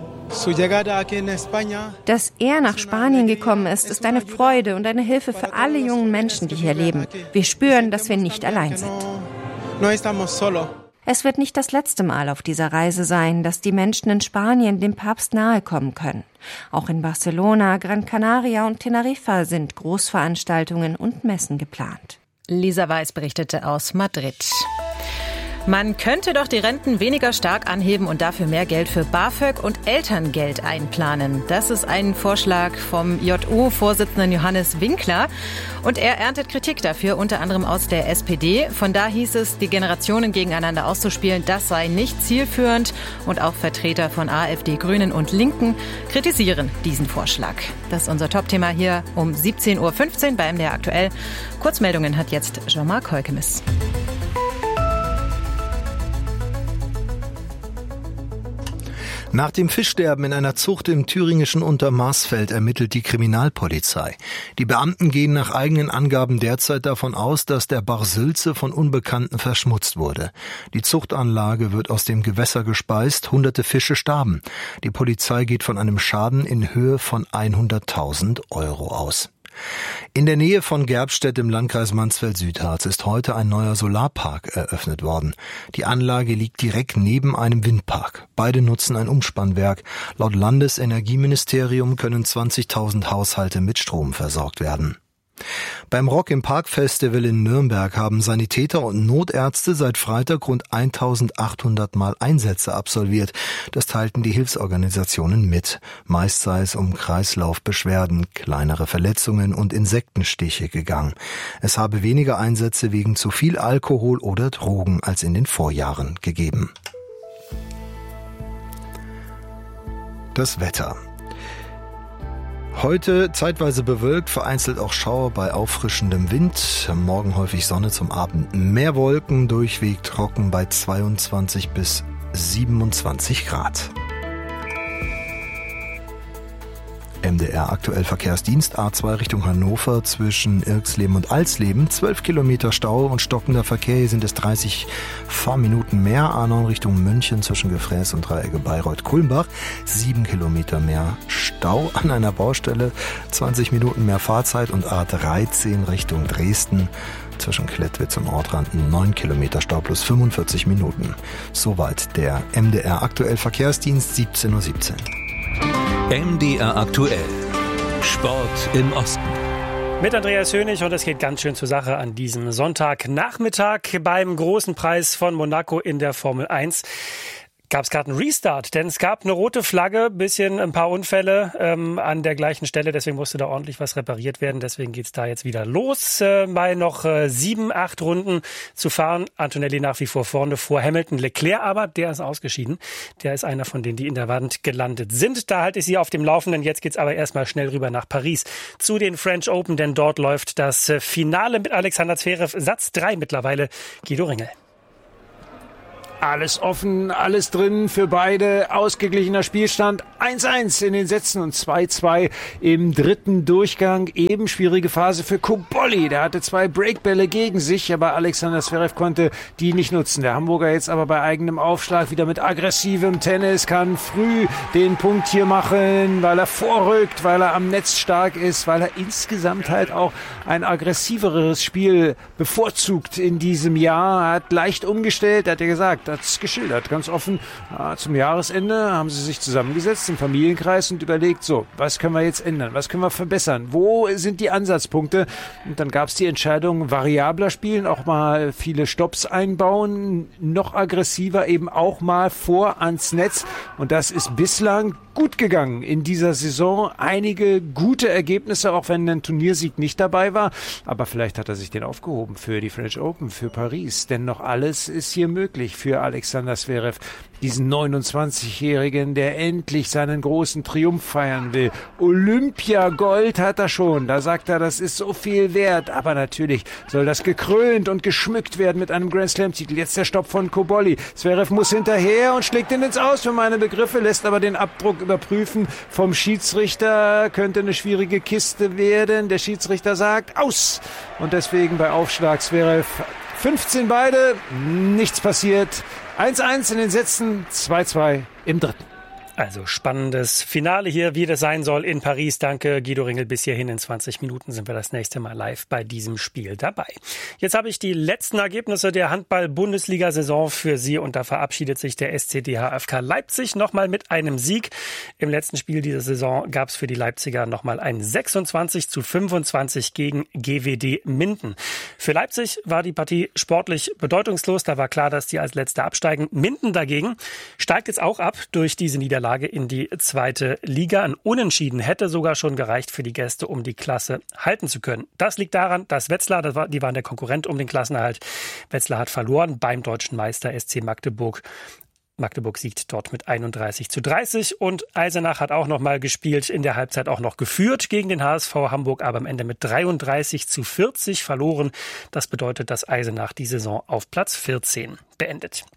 Dass er nach Spanien gekommen ist, ist eine Freude und eine Hilfe für alle jungen Menschen, die hier leben. Wir spüren, dass wir nicht allein sind. Es wird nicht das letzte Mal auf dieser Reise sein, dass die Menschen in Spanien dem Papst nahe kommen können. Auch in Barcelona, Gran Canaria und Teneriffa sind Großveranstaltungen und Messen geplant. Lisa Weiß berichtete aus Madrid. Man könnte doch die Renten weniger stark anheben und dafür mehr Geld für BAföG und Elterngeld einplanen. Das ist ein Vorschlag vom J U-Vorsitzenden Johannes Winkler. Und er erntet Kritik dafür, unter anderem aus der S P D. Von da hieß es, die Generationen gegeneinander auszuspielen, das sei nicht zielführend. Und auch Vertreter von AfD, Grünen und Linken kritisieren diesen Vorschlag. Das ist unser Top-Thema hier um siebzehn Uhr fünfzehn bei M D R aktuell. Kurzmeldungen hat jetzt Jean-Marc Heukemis. Nach dem Fischsterben in einer Zucht im thüringischen Untermarsfeld ermittelt die Kriminalpolizei. Die Beamten gehen nach eigenen Angaben derzeit davon aus, dass der Bach Sülze von Unbekannten verschmutzt wurde. Die Zuchtanlage wird aus dem Gewässer gespeist, hunderte Fische starben. Die Polizei geht von einem Schaden in Höhe von hunderttausend Euro aus. In der Nähe von Gerbstedt im Landkreis Mansfeld-Südharz ist heute ein neuer Solarpark eröffnet worden. Die Anlage liegt direkt neben einem Windpark. Beide nutzen ein Umspannwerk. Laut Landesenergieministerium können zwanzigtausend Haushalte mit Strom versorgt werden. Beim Rock im Park Festival in Nürnberg haben Sanitäter und Notärzte seit Freitag rund eintausendachthundert Mal Einsätze absolviert. Das teilten die Hilfsorganisationen mit. Meist sei es um Kreislaufbeschwerden, kleinere Verletzungen und Insektenstiche gegangen. Es habe weniger Einsätze wegen zu viel Alkohol oder Drogen als in den Vorjahren gegeben. Das Wetter. Heute zeitweise bewölkt, vereinzelt auch Schauer bei auffrischendem Wind. Morgen häufig Sonne, zum Abend mehr Wolken, durchweg trocken bei zweiundzwanzig bis siebenundzwanzig Grad. M D R aktuell Verkehrsdienst A zwei Richtung Hannover zwischen Irxleben und Alsleben. zwölf Kilometer Stau und stockender Verkehr. Hier sind es dreißig Fahrminuten mehr. A neun Richtung München zwischen Gefräß und Dreiecke Bayreuth-Kulmbach. sieben Kilometer mehr Stau an einer Baustelle. zwanzig Minuten mehr Fahrzeit. Und A dreizehn Richtung Dresden zwischen Klettwitz und Ortranden. neun Kilometer Stau plus fünfundvierzig Minuten. Soweit der M D R aktuell Verkehrsdienst siebzehn Uhr siebzehn. M D R aktuell. Sport im Osten. Mit Andreas Hönig und es geht ganz schön zur Sache an diesem Sonntagnachmittag beim großen Preis von Monaco in der Formel eins. Gab es gerade einen Restart, denn es gab eine rote Flagge, bisschen ein paar Unfälle ähm, an der gleichen Stelle, deswegen musste da ordentlich was repariert werden, deswegen geht's da jetzt wieder los, äh, bei noch äh, sieben, acht Runden zu fahren. Antonelli nach wie vor vorne vor Hamilton, Leclerc aber, der ist ausgeschieden, der ist einer von denen, die in der Wand gelandet sind. Da halte ich Sie auf dem Laufenden, jetzt geht's aber erstmal schnell rüber nach Paris zu den French Open, denn dort läuft das Finale mit Alexander Zverev, Satz drei mittlerweile, Guido Ringel. Alles offen, alles drin für beide. Ausgeglichener Spielstand. eins eins in den Sätzen und zwei zwei im dritten Durchgang. Eben schwierige Phase für Cobolli. Der hatte zwei Breakbälle gegen sich, aber Alexander Zverev konnte die nicht nutzen. Der Hamburger jetzt aber bei eigenem Aufschlag wieder mit aggressivem Tennis, kann früh den Punkt hier machen, weil er vorrückt, weil er am Netz stark ist, weil er insgesamt halt auch ein aggressiveres Spiel bevorzugt in diesem Jahr. Er hat leicht umgestellt, hat er gesagt, hat es geschildert, ganz offen. Äh, zum Jahresende haben sie sich zusammengesetzt im Familienkreis und überlegt, so, was können wir jetzt ändern, was können wir verbessern, wo sind die Ansatzpunkte? Und dann gab es die Entscheidung, variabler spielen, auch mal viele Stopps einbauen, noch aggressiver eben auch mal vor ans Netz. Und das ist bislang gut gegangen in dieser Saison. Einige gute Ergebnisse, auch wenn ein Turniersieg nicht dabei war. Aber vielleicht hat er sich den aufgehoben für die French Open, für Paris. Denn noch alles ist hier möglich für Alexander Zverev. Diesen neunundzwanzigjährigen, der endlich seinen großen Triumph feiern will. Olympiagold hat er schon. Da sagt er, das ist so viel wert. Aber natürlich soll das gekrönt und geschmückt werden mit einem Grand Slam-Titel. Jetzt der Stopp von Cobolli. Zverev muss hinterher und schlägt ihn ins Aus für meine Begriffe, lässt aber den Abdruck überprüfen vom Schiedsrichter. Könnte eine schwierige Kiste werden. Der Schiedsrichter sagt aus. Und deswegen bei Aufschlag Zverev fünfzehn beide. Nichts passiert. eins eins in den Sätzen, zwei zwei im dritten. Also spannendes Finale hier, wie das sein soll in Paris. Danke, Guido Ringel. Bis hierhin in zwanzig Minuten sind wir das nächste Mal live bei diesem Spiel dabei. Jetzt habe ich die letzten Ergebnisse der Handball-Bundesliga-Saison für Sie und da verabschiedet sich der S C D H F K Leipzig nochmal mit einem Sieg. Im letzten Spiel dieser Saison gab es für die Leipziger nochmal ein sechsundzwanzig zu fünfundzwanzig gegen G W D Minden. Für Leipzig war die Partie sportlich bedeutungslos. Da war klar, dass die als Letzter absteigen. Minden dagegen steigt jetzt auch ab durch diese Niederlage in die zweite Liga. Ein Unentschieden hätte sogar schon gereicht für die Gäste, um die Klasse halten zu können. Das liegt daran, dass Wetzlar, das war, die waren der Konkurrent um den Klassenerhalt, Wetzlar hat verloren beim deutschen Meister S C Magdeburg. Magdeburg siegt dort mit einunddreißig zu dreißig und Eisenach hat auch noch mal gespielt, in der Halbzeit auch noch geführt gegen den H S V Hamburg, aber am Ende mit dreiunddreißig zu vierzig verloren. Das bedeutet, dass Eisenach die Saison auf Platz vierzehn beendet.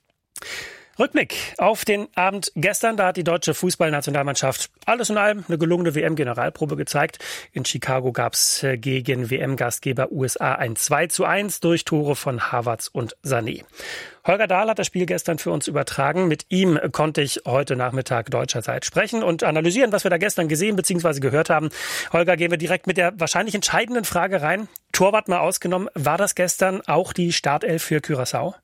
Rückblick auf den Abend gestern. Da hat die deutsche Fußballnationalmannschaft alles in allem eine gelungene W M-Generalprobe gezeigt. In Chicago gab es gegen W M-Gastgeber U S A ein zwei zu eins durch Tore von Havertz und Sané. Holger Dahl hat das Spiel gestern für uns übertragen. Mit ihm konnte ich heute Nachmittag deutscher Zeit sprechen und analysieren, was wir da gestern gesehen bzw. gehört haben. Holger, gehen wir direkt mit der wahrscheinlich entscheidenden Frage rein. Torwart mal ausgenommen. War das gestern auch die Startelf für Curaçao?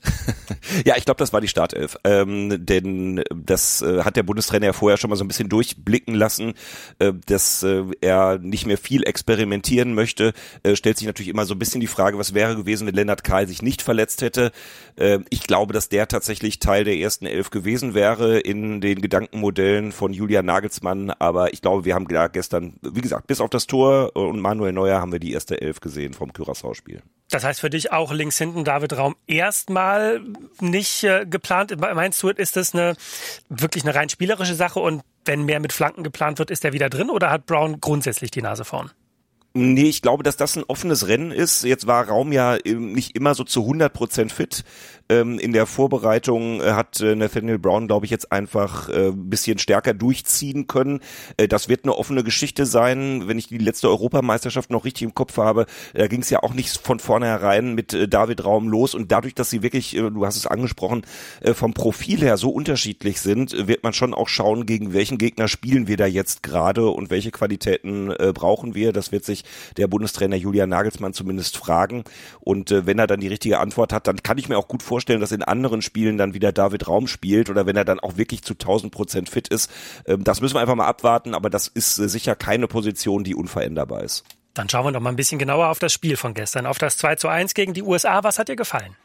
Ja, ich glaube, das war die Startelf, ähm, denn das äh, hat der Bundestrainer ja vorher schon mal so ein bisschen durchblicken lassen, äh, dass äh, er nicht mehr viel experimentieren möchte. Äh, stellt sich natürlich immer so ein bisschen die Frage, was wäre gewesen, wenn Lennart Kahl sich nicht verletzt hätte. Äh, ich glaube, dass der tatsächlich Teil der ersten Elf gewesen wäre in den Gedankenmodellen von Julian Nagelsmann, aber ich glaube, wir haben gestern, wie gesagt, bis auf das Tor und Manuel Neuer haben wir die erste Elf gesehen vom Curaçao-Spiel. Das heißt für dich auch links hinten David Raum erstmal nicht äh, geplant. Meinst du, ist das eine wirklich eine rein spielerische Sache und wenn mehr mit Flanken geplant wird, ist er wieder drin oder hat Brown grundsätzlich die Nase vorn? Nee, ich glaube, dass das ein offenes Rennen ist. Jetzt war Raum ja nicht immer so zu hundert Prozent fit. In der Vorbereitung hat Nathaniel Brown, glaube ich, jetzt einfach ein bisschen stärker durchziehen können. Das wird eine offene Geschichte sein. Wenn ich die letzte Europameisterschaft noch richtig im Kopf habe, da ging es ja auch nicht von vornherein mit David Raum los. Und dadurch, dass sie wirklich, du hast es angesprochen, vom Profil her so unterschiedlich sind, wird man schon auch schauen, gegen welchen Gegner spielen wir da jetzt gerade und welche Qualitäten brauchen wir. Das wird sich der Bundestrainer Julian Nagelsmann zumindest fragen. Und äh, wenn er dann die richtige Antwort hat, dann kann ich mir auch gut vorstellen, dass in anderen Spielen dann wieder David Raum spielt oder wenn er dann auch wirklich zu tausend Prozent fit ist. Ähm, das müssen wir einfach mal abwarten, aber das ist äh, sicher keine Position, die unveränderbar ist. Dann schauen wir noch mal ein bisschen genauer auf das Spiel von gestern, auf das zwei zu eins gegen die U S A. Was hat dir gefallen?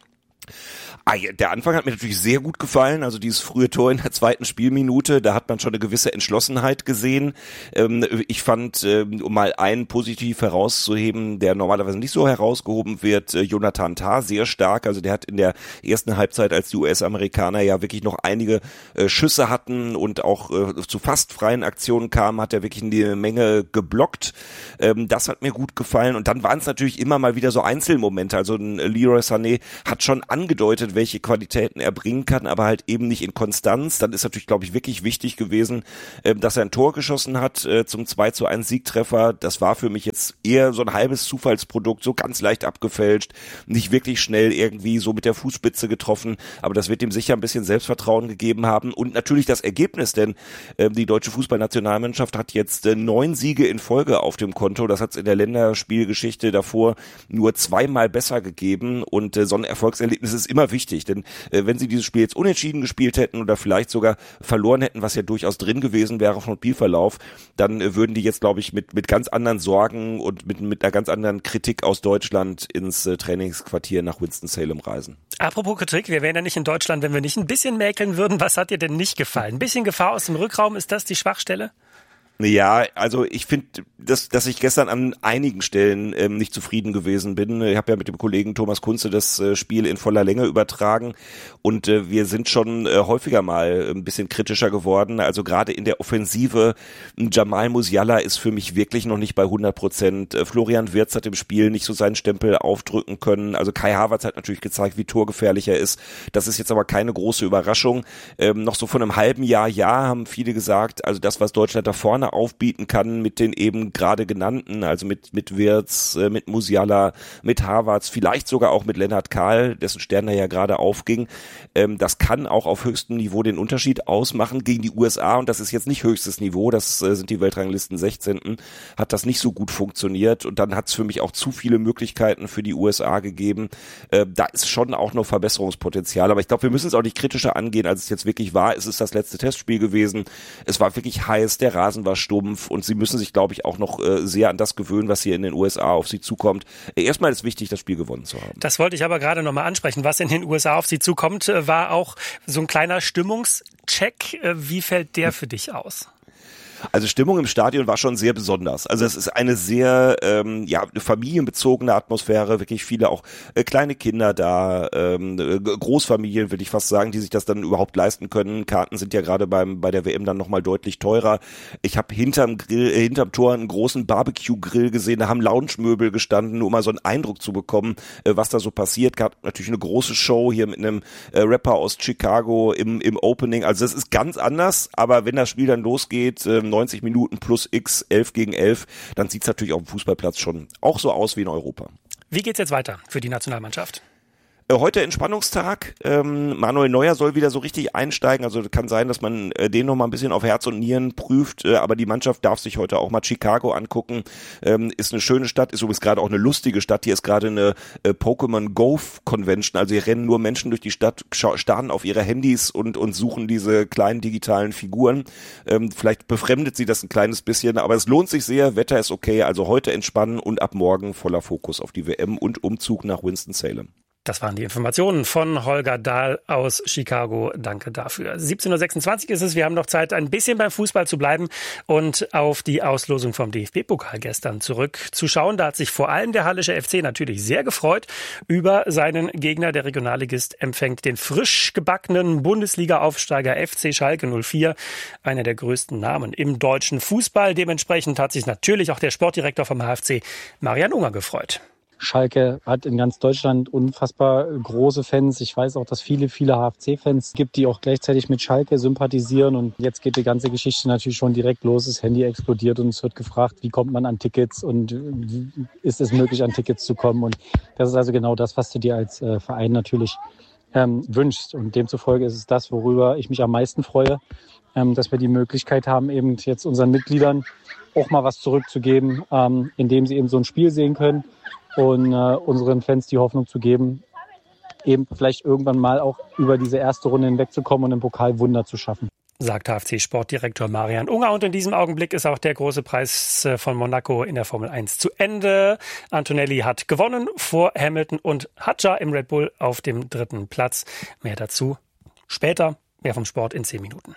Ah, ja, der Anfang hat mir natürlich sehr gut gefallen, also dieses frühe Tor in der zweiten Spielminute, da hat man schon eine gewisse Entschlossenheit gesehen. Ähm, ich fand, ähm, um mal einen positiv herauszuheben, der normalerweise nicht so herausgehoben wird, äh, Jonathan Tah, sehr stark, also der hat in der ersten Halbzeit, als die U S-Amerikaner ja wirklich noch einige äh, Schüsse hatten und auch äh, zu fast freien Aktionen kamen, hat er wirklich eine Menge geblockt. Ähm, das hat mir gut gefallen und dann waren es natürlich immer mal wieder so Einzelmomente, also ein Leroy Sané hat schon angedeutet, welche Qualitäten er bringen kann, aber halt eben nicht in Konstanz. Dann ist natürlich, glaube ich, wirklich wichtig gewesen, dass er ein Tor geschossen hat zum zwei zu eins Siegtreffer. Das war für mich jetzt eher so ein halbes Zufallsprodukt, so ganz leicht abgefälscht, nicht wirklich schnell irgendwie so mit der Fußspitze getroffen, aber das wird ihm sicher ein bisschen Selbstvertrauen gegeben haben und natürlich das Ergebnis, denn die deutsche Fußballnationalmannschaft hat jetzt neun Siege in Folge auf dem Konto. Das hat es in der Länderspielgeschichte davor nur zweimal besser gegeben und so ein Erfolgserlebnis ist immer wichtig, wichtig, denn äh, wenn sie dieses Spiel jetzt unentschieden gespielt hätten oder vielleicht sogar verloren hätten, was ja durchaus drin gewesen wäre vom Spielverlauf, dann äh, würden die jetzt, glaube ich, mit mit ganz anderen Sorgen und mit mit einer ganz anderen Kritik aus Deutschland ins äh, Trainingsquartier nach Winston-Salem reisen. Apropos Kritik, wir wären ja nicht in Deutschland, wenn wir nicht ein bisschen mäkeln würden. Was hat dir denn nicht gefallen? Ein bisschen Gefahr aus dem Rückraum, ist das die Schwachstelle? Ja, also ich finde, dass, dass ich gestern an einigen Stellen ähm, nicht zufrieden gewesen bin. Ich habe ja mit dem Kollegen Thomas Kunze das äh, Spiel in voller Länge übertragen und äh, wir sind schon äh, häufiger mal ein bisschen kritischer geworden. Also gerade in der Offensive, Jamal Musiala ist für mich wirklich noch nicht bei hundert Prozent. Äh, Florian Wirtz hat im Spiel nicht so seinen Stempel aufdrücken können. Also Kai Havertz hat natürlich gezeigt, wie torgefährlich er ist. Das ist jetzt aber keine große Überraschung. Ähm, noch so von einem halben Jahr, ja, haben viele gesagt, also das, was Deutschland da vorne aufbieten kann mit den eben gerade genannten, also mit mit Wirtz, äh, mit Musiala, mit Havertz, vielleicht sogar auch mit Lennart Kahl, dessen Stern da ja gerade aufging. Ähm, das kann auch auf höchstem Niveau den Unterschied ausmachen gegen die U S A und das ist jetzt nicht höchstes Niveau, das äh, sind die Weltranglisten sechzehnten hat das nicht so gut funktioniert und dann hat es für mich auch zu viele Möglichkeiten für die U S A gegeben. Äh, da ist schon auch noch Verbesserungspotenzial, aber ich glaube, wir müssen es auch nicht kritischer angehen, als es jetzt wirklich war. Es ist das letzte Testspiel gewesen. Es war wirklich heiß, der Rasen war stumpf und sie müssen sich, glaube ich, auch noch äh, sehr an das gewöhnen, was hier in den U S A auf sie zukommt. Äh, erstmal ist wichtig, das Spiel gewonnen zu haben. Das wollte ich aber gerade nochmal ansprechen. Was in den U S A auf sie zukommt, äh, war auch so ein kleiner Stimmungscheck. Äh, wie fällt der für dich aus? Also Stimmung im Stadion war schon sehr besonders. Also es ist eine sehr ähm, ja familienbezogene Atmosphäre, wirklich viele auch äh, kleine Kinder da, ähm, Großfamilien würde ich fast sagen, die sich das dann überhaupt leisten können. Karten sind ja gerade beim bei der W M dann nochmal deutlich teurer. Ich habe hinterm Grill, äh, hinterm Tor einen großen Barbecue-Grill gesehen, da haben Lounge-Möbel gestanden, um mal so einen Eindruck zu bekommen, äh, was da so passiert. Gab natürlich eine große Show hier mit einem äh, Rapper aus Chicago im im Opening. Also das ist ganz anders, aber wenn das Spiel dann losgeht, äh, neunzig Minuten plus X, elf gegen elf, dann sieht es natürlich auf dem Fußballplatz schon auch so aus wie in Europa. Wie geht's jetzt weiter für die Nationalmannschaft? Heute Entspannungstag. Ähm, Manuel Neuer soll wieder so richtig einsteigen. Also kann sein, dass man äh, den noch mal ein bisschen auf Herz und Nieren prüft. Äh, aber die Mannschaft darf sich heute auch mal Chicago angucken. Ähm, ist eine schöne Stadt, ist übrigens gerade auch eine lustige Stadt. Hier ist gerade eine äh, Pokémon Go Convention. Also hier rennen nur Menschen durch die Stadt, starren auf ihre Handys und und suchen diese kleinen digitalen Figuren. Ähm, vielleicht befremdet sie das ein kleines bisschen, aber es lohnt sich sehr. Wetter ist okay. Also heute entspannen und ab morgen voller Fokus auf die W M und Umzug nach Winston-Salem. Das waren die Informationen von Holger Dahl aus Chicago. Danke dafür. siebzehn Uhr sechsundzwanzig ist es. Wir haben noch Zeit, ein bisschen beim Fußball zu bleiben und auf die Auslosung vom D F B-Pokal gestern zurückzuschauen. Da hat sich vor allem der Hallische F C natürlich sehr gefreut über seinen Gegner. Der Regionalligist empfängt den frisch gebackenen Bundesliga-Aufsteiger F C Schalke null vier. Einer der größten Namen im deutschen Fußball. Dementsprechend hat sich natürlich auch der Sportdirektor vom H F C, Marian Unger, gefreut. Schalke hat in ganz Deutschland unfassbar große Fans. Ich weiß auch, dass viele, viele H F C-Fans gibt, die auch gleichzeitig mit Schalke sympathisieren. Und jetzt geht die ganze Geschichte natürlich schon direkt los. Das Handy explodiert und es wird gefragt, wie kommt man an Tickets und ist es möglich, an Tickets zu kommen. Und das ist also genau das, was du dir als äh, Verein natürlich ähm, wünschst. Und demzufolge ist es das, worüber ich mich am meisten freue, ähm, dass wir die Möglichkeit haben, eben jetzt unseren Mitgliedern auch mal was zurückzugeben, ähm, indem sie eben so ein Spiel sehen können. Und äh, unseren Fans die Hoffnung zu geben, eben vielleicht irgendwann mal auch über diese erste Runde hinwegzukommen und im Pokal Wunder zu schaffen. Sagt H F C-Sportdirektor Marian Unger. Und in diesem Augenblick ist auch der große Preis von Monaco in der Formel eins zu Ende. Antonelli hat gewonnen vor Hamilton und Hadjar im Red Bull auf dem dritten Platz. Mehr dazu später, mehr vom Sport in zehn Minuten.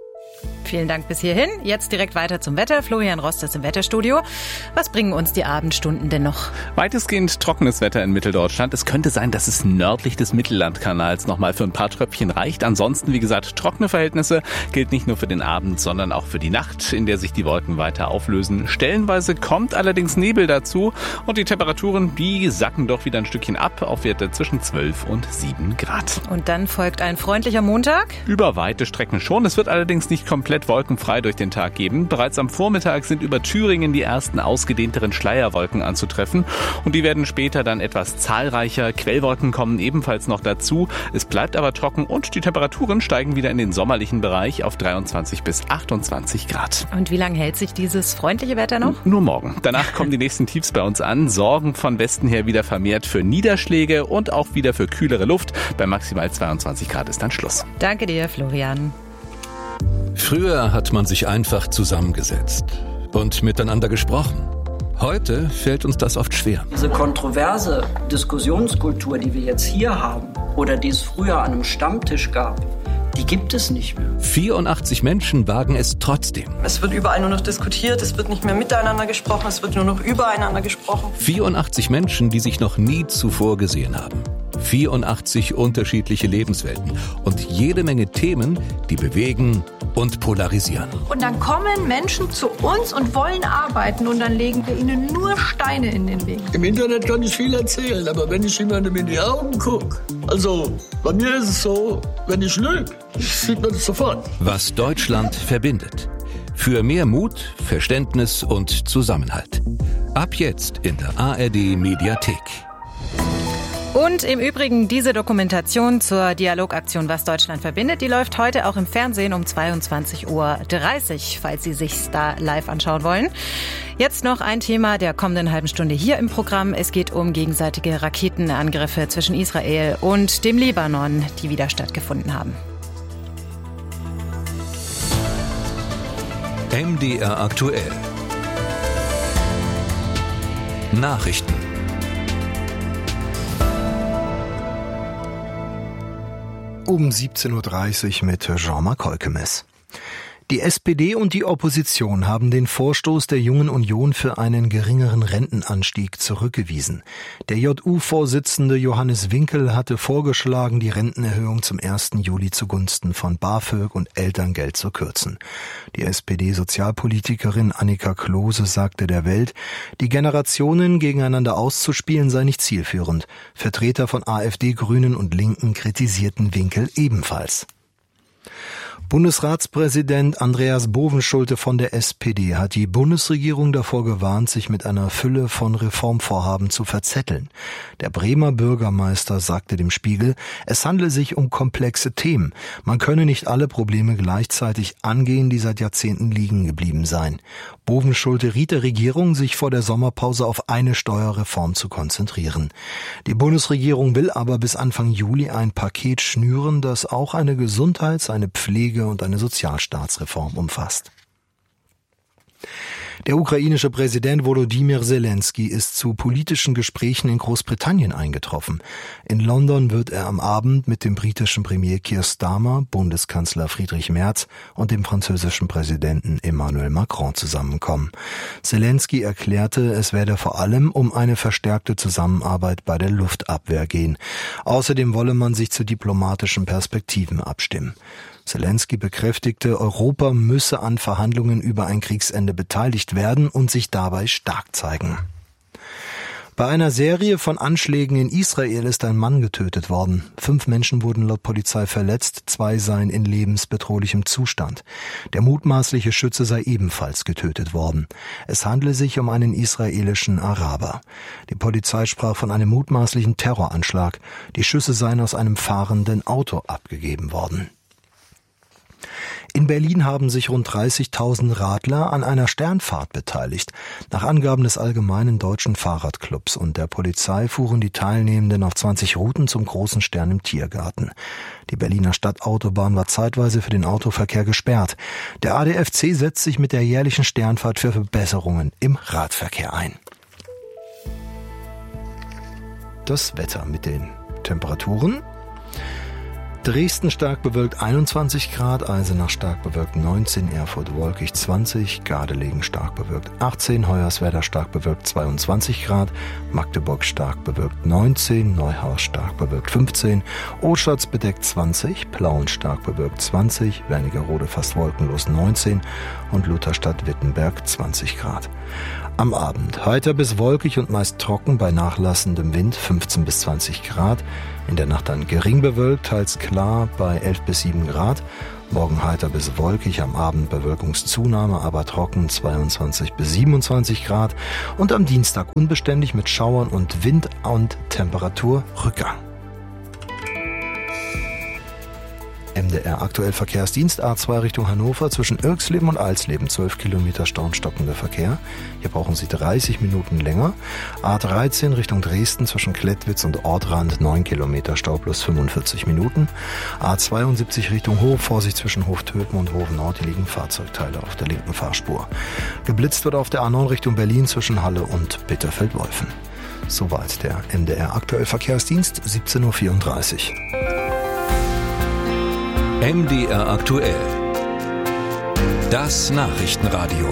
Vielen Dank bis hierhin. Jetzt direkt weiter zum Wetter. Florian Rost ist im Wetterstudio. Was bringen uns die Abendstunden denn noch? Weitestgehend trockenes Wetter in Mitteldeutschland. Es könnte sein, dass es nördlich des Mittellandkanals noch mal für ein paar Tröpfchen reicht. Ansonsten, wie gesagt, trockene Verhältnisse. Gilt nicht nur für den Abend, sondern auch für die Nacht, in der sich die Wolken weiter auflösen. Stellenweise kommt allerdings Nebel dazu und die Temperaturen, die sacken doch wieder ein Stückchen ab auf Werte zwischen zwölf und sieben Grad. Und dann folgt ein freundlicher Montag? Über weite Strecken schon. Es wird allerdings nicht komplett wird wolkenfrei durch den Tag geben. Bereits am Vormittag sind über Thüringen die ersten ausgedehnteren Schleierwolken anzutreffen und die werden später dann etwas zahlreicher. Quellwolken kommen ebenfalls noch dazu. Es bleibt aber trocken und die Temperaturen steigen wieder in den sommerlichen Bereich auf dreiundzwanzig bis achtundzwanzig Grad. Und wie lange hält sich dieses freundliche Wetter noch? Nur morgen. Danach kommen die nächsten Tiefs bei uns an, sorgen von Westen her wieder vermehrt für Niederschläge und auch wieder für kühlere Luft. Bei maximal zweiundzwanzig Grad ist dann Schluss. Danke dir, Florian. Früher hat man sich einfach zusammengesetzt und miteinander gesprochen. Heute fällt uns das oft schwer. Diese kontroverse Diskussionskultur, die wir jetzt hier haben oder die es früher an einem Stammtisch gab, die gibt es nicht mehr. vierundachtzig Menschen wagen es trotzdem. Es wird überall nur noch diskutiert, es wird nicht mehr miteinander gesprochen, es wird nur noch übereinander gesprochen. vierundachtzig Menschen, die sich noch nie zuvor gesehen haben. vierundachtzig unterschiedliche Lebenswelten und jede Menge Themen, die bewegen und polarisieren. Und dann kommen Menschen zu uns und wollen arbeiten und dann legen wir ihnen nur Steine in den Weg. Im Internet kann ich viel erzählen, aber wenn ich jemandem in die Augen gucke, also bei mir ist es so, wenn ich lüge, sieht man es sofort. Was Deutschland verbindet. Für mehr Mut, Verständnis und Zusammenhalt. Ab jetzt in der A R D Mediathek. Und im Übrigen, diese Dokumentation zur Dialogaktion Was Deutschland verbindet, die läuft heute auch im Fernsehen um zweiundzwanzig Uhr dreißig, falls Sie sich's da live anschauen wollen. Jetzt noch ein Thema der kommenden halben Stunde hier im Programm. Es geht um gegenseitige Raketenangriffe zwischen Israel und dem Libanon, die wieder stattgefunden haben. M D R aktuell. Nachrichten. Um siebzehn Uhr dreißig mit Jean-Marc Holkemes. Die S P D und die Opposition haben den Vorstoß der Jungen Union für einen geringeren Rentenanstieg zurückgewiesen. Der J U-Vorsitzende Johannes Winkel hatte vorgeschlagen, die Rentenerhöhung zum ersten Juli zugunsten von BAföG und Elterngeld zu kürzen. Die S P D-Sozialpolitikerin Annika Klose sagte der Welt, die Generationen gegeneinander auszuspielen sei nicht zielführend. Vertreter von AfD, Grünen und Linken kritisierten Winkel ebenfalls. Bundesratspräsident Andreas Bovenschulte von der S P D hat die Bundesregierung davor gewarnt, sich mit einer Fülle von Reformvorhaben zu verzetteln. Der Bremer Bürgermeister sagte dem Spiegel, es handle sich um komplexe Themen. Man könne nicht alle Probleme gleichzeitig angehen, die seit Jahrzehnten liegen geblieben seien. Bovenschulte riet der Regierung, sich vor der Sommerpause auf eine Steuerreform zu konzentrieren. Die Bundesregierung will aber bis Anfang Juli ein Paket schnüren, das auch eine Gesundheits-, eine Pflege- und eine Sozialstaatsreform umfasst. Der ukrainische Präsident Volodymyr Zelensky ist zu politischen Gesprächen in Großbritannien eingetroffen. In London wird er am Abend mit dem britischen Premier Keir Starmer, Bundeskanzler Friedrich Merz und dem französischen Präsidenten Emmanuel Macron zusammenkommen. Zelensky erklärte, es werde vor allem um eine verstärkte Zusammenarbeit bei der Luftabwehr gehen. Außerdem wolle man sich zu diplomatischen Perspektiven abstimmen. Zelensky bekräftigte, Europa müsse an Verhandlungen über ein Kriegsende beteiligt werden und sich dabei stark zeigen. Bei einer Serie von Anschlägen in Israel ist ein Mann getötet worden. Fünf Menschen wurden laut Polizei verletzt, zwei seien in lebensbedrohlichem Zustand. Der mutmaßliche Schütze sei ebenfalls getötet worden. Es handle sich um einen israelischen Araber. Die Polizei sprach von einem mutmaßlichen Terroranschlag. Die Schüsse seien aus einem fahrenden Auto abgegeben worden. In Berlin haben sich rund dreißigtausend Radler an einer Sternfahrt beteiligt. Nach Angaben des Allgemeinen Deutschen Fahrradclubs und der Polizei fuhren die Teilnehmenden auf zwanzig Routen zum großen Stern im Tiergarten. Die Berliner Stadtautobahn war zeitweise für den Autoverkehr gesperrt. Der A D F C setzt sich mit der jährlichen Sternfahrt für Verbesserungen im Radverkehr ein. Das Wetter mit den Temperaturen. Dresden stark bewölkt einundzwanzig Grad, Eisenach stark bewölkt neunzehn, Erfurt wolkig zwanzig, Gardelegen stark bewölkt achtzehn, Hoyerswerda stark bewölkt zweiundzwanzig Grad, Magdeburg stark bewölkt neunzehn, Neuhaus stark bewölkt fünfzehn, Oschatz bedeckt zwanzig, Plauen stark bewölkt zwanzig, Wernigerode fast wolkenlos neunzehn und Lutherstadt-Wittenberg zwanzig Grad. Am Abend heiter bis wolkig und meist trocken bei nachlassendem Wind fünfzehn bis zwanzig Grad. In der Nacht dann gering bewölkt, teils klar bei elf bis sieben Grad. Morgen heiter bis wolkig, am Abend Bewölkungszunahme, aber trocken, zweiundzwanzig bis siebenundzwanzig Grad. Und am Dienstag unbeständig mit Schauern und Wind und Temperaturrückgang. M D R aktuell Verkehrsdienst A zwei Richtung Hannover zwischen Irxleben und Alsleben, zwölf Kilometer Stau und stockender Verkehr. Hier brauchen Sie dreißig Minuten länger. A dreizehn Richtung Dresden zwischen Klettwitz und Ortrand, neun Kilometer Stau plus fünfundvierzig Minuten. A zweiundsiebzig Richtung Hof, Vorsicht zwischen Hoftöpen und Hof Nord, hier liegen Fahrzeugteile auf der linken Fahrspur. Geblitzt wird auf der A neun Richtung Berlin zwischen Halle und Bitterfeld-Wolfen. Soweit der M D R aktuell Verkehrsdienst, siebzehn Uhr vierunddreißig. M D R aktuell. Das Nachrichtenradio.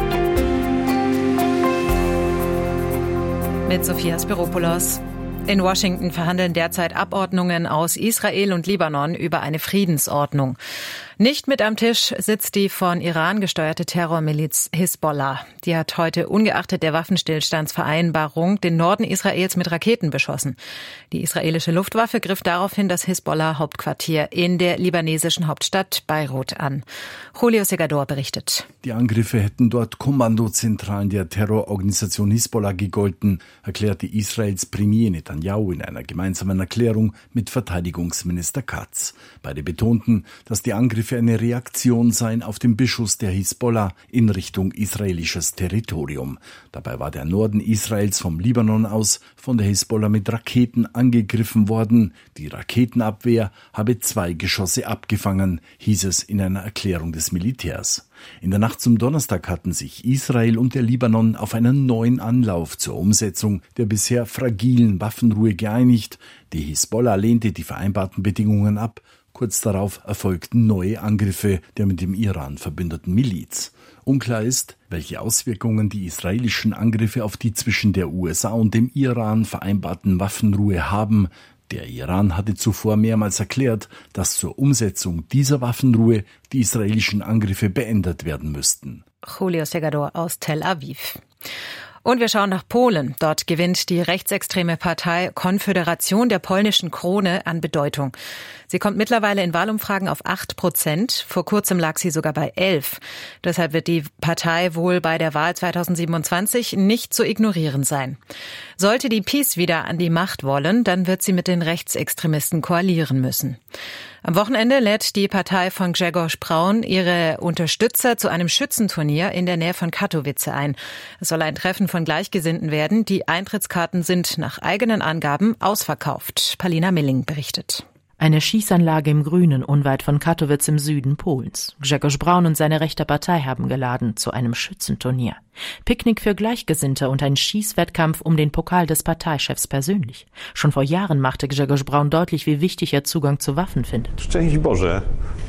Mit Sophia Spiropoulos. In Washington verhandeln derzeit Abordnungen aus Israel und Libanon über eine Friedensordnung. Nicht mit am Tisch sitzt die von Iran gesteuerte Terrormiliz Hisbollah. Die hat heute ungeachtet der Waffenstillstandsvereinbarung den Norden Israels mit Raketen beschossen. Die israelische Luftwaffe griff daraufhin das Hisbollah-Hauptquartier in der libanesischen Hauptstadt Beirut an. Julio Segador berichtet. Die Angriffe hätten dort Kommandozentralen der Terrororganisation Hisbollah gegolten, erklärte Israels Premier Netanyahu in einer gemeinsamen Erklärung mit Verteidigungsminister Katz. Beide betonten, dass die Angriffe eine Reaktion seien auf den Beschuss der Hisbollah in Richtung israelisches Territorium. Dabei war der Norden Israels vom Libanon aus von der Hisbollah mit Raketen angegriffen worden. Die Raketenabwehr habe zwei Geschosse abgefangen, hieß es in einer Erklärung des Militärs. In der Nacht zum Donnerstag hatten sich Israel und der Libanon auf einen neuen Anlauf zur Umsetzung der bisher fragilen Waffenruhe geeinigt. Die Hisbollah lehnte die vereinbarten Bedingungen ab. Kurz darauf erfolgten neue Angriffe der mit dem Iran verbündeten Miliz. Unklar ist, welche Auswirkungen die israelischen Angriffe auf die zwischen der U S A und dem Iran vereinbarten Waffenruhe haben. Der Iran hatte zuvor mehrmals erklärt, dass zur Umsetzung dieser Waffenruhe die israelischen Angriffe beendet werden müssten. Julio Segador aus Tel Aviv. Und wir schauen nach Polen. Dort gewinnt die rechtsextreme Partei Konföderation der polnischen Krone an Bedeutung. Sie kommt mittlerweile in Wahlumfragen auf acht Prozent. Vor kurzem lag sie sogar bei elf. Deshalb wird die Partei wohl bei der Wahl zweitausendsiebenundzwanzig nicht zu ignorieren sein. Sollte die PiS wieder an die Macht wollen, dann wird sie mit den Rechtsextremisten koalieren müssen. Am Wochenende lädt die Partei von Grzegorz Braun ihre Unterstützer zu einem Schützenturnier in der Nähe von Katowice ein. Es soll ein Treffen von Gleichgesinnten werden. Die Eintrittskarten sind nach eigenen Angaben ausverkauft. Palina Milling berichtet. Eine Schießanlage im Grünen, unweit von Katowice im Süden Polens. Grzegorz Braun und seine rechte Partei haben geladen zu einem Schützenturnier. Picknick für Gleichgesinnte und ein Schießwettkampf um den Pokal des Parteichefs persönlich. Schon vor Jahren machte Grzegorz Braun deutlich, wie wichtig er Zugang zu Waffen findet. Szczęść Boże.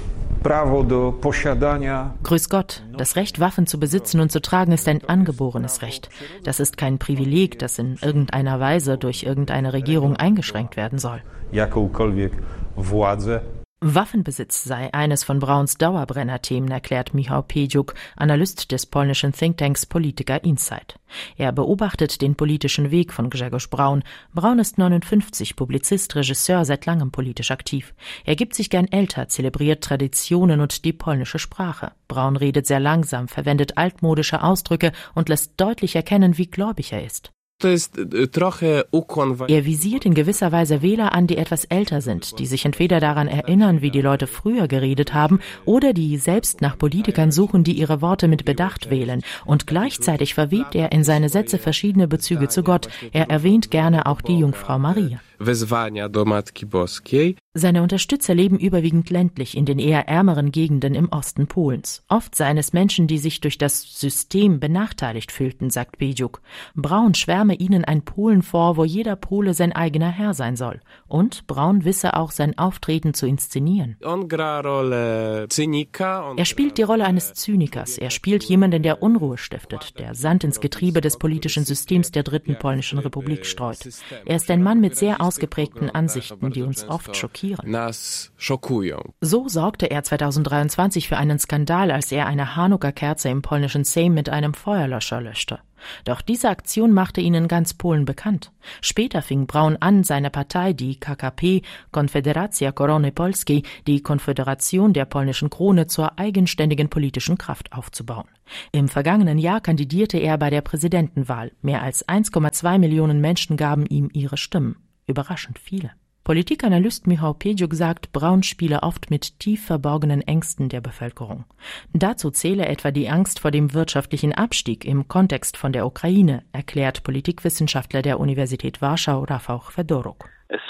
Prawo do posiadania. Grüß Gott. Das Recht, Waffen zu besitzen und zu tragen, ist ein angeborenes Recht. Das ist kein Privileg, das in irgendeiner Weise durch irgendeine Regierung eingeschränkt werden soll. Jakąkolwiek władzę. Waffenbesitz sei eines von Brauns Dauerbrenner-Themen, erklärt Michał Piedziuk, Analyst des polnischen Thinktanks Politica Insight. Er beobachtet den politischen Weg von Grzegorz Braun. Braun ist neunundfünfzig, Publizist, Regisseur, seit langem politisch aktiv. Er gibt sich gern älter, zelebriert Traditionen und die polnische Sprache. Braun redet sehr langsam, verwendet altmodische Ausdrücke und lässt deutlich erkennen, wie gläubig er ist. Er visiert in gewisser Weise Wähler an, die etwas älter sind, die sich entweder daran erinnern, wie die Leute früher geredet haben, oder die selbst nach Politikern suchen, die ihre Worte mit Bedacht wählen. Und gleichzeitig verwebt er in seine Sätze verschiedene Bezüge zu Gott. Er erwähnt gerne auch die Jungfrau Maria. Seine Unterstützer leben überwiegend ländlich in den eher ärmeren Gegenden im Osten Polens. Oft seien es Menschen, die sich durch das System benachteiligt fühlten, sagt Piedziuk. Braun schwärme ihnen ein Polen vor, wo jeder Pole sein eigener Herr sein soll. Und Braun wisse auch, sein Auftreten zu inszenieren. Er spielt die Rolle eines Zynikers. Er spielt jemanden, der Unruhe stiftet, der Sand ins Getriebe des politischen Systems der dritten polnischen Republik streut. Er ist ein Mann mit sehr ausgeprägten Ansichten, die uns oft schockieren. schockieren. Nas szokują. So sorgte er zweitausenddreiundzwanzig für einen Skandal, als er eine Chanukka-Kerze im polnischen Sejm mit einem Feuerlöscher löschte. Doch diese Aktion machte ihn in ganz Polen bekannt. Später fing Braun an, seine Partei, die K K P, Konfederacja Korony Polskiej, die Konföderation der polnischen Krone, zur eigenständigen politischen Kraft aufzubauen. Im vergangenen Jahr kandidierte er bei der Präsidentenwahl. Mehr als eins Komma zwei Millionen Menschen gaben ihm ihre Stimmen. Überraschend viele. Politikanalyst Michał Piedziuk sagt, Braun spiele oft mit tief verborgenen Ängsten der Bevölkerung. Dazu zähle etwa die Angst vor dem wirtschaftlichen Abstieg im Kontext von der Ukraine, erklärt Politikwissenschaftler der Universität Warschau Rafał Fedoruk.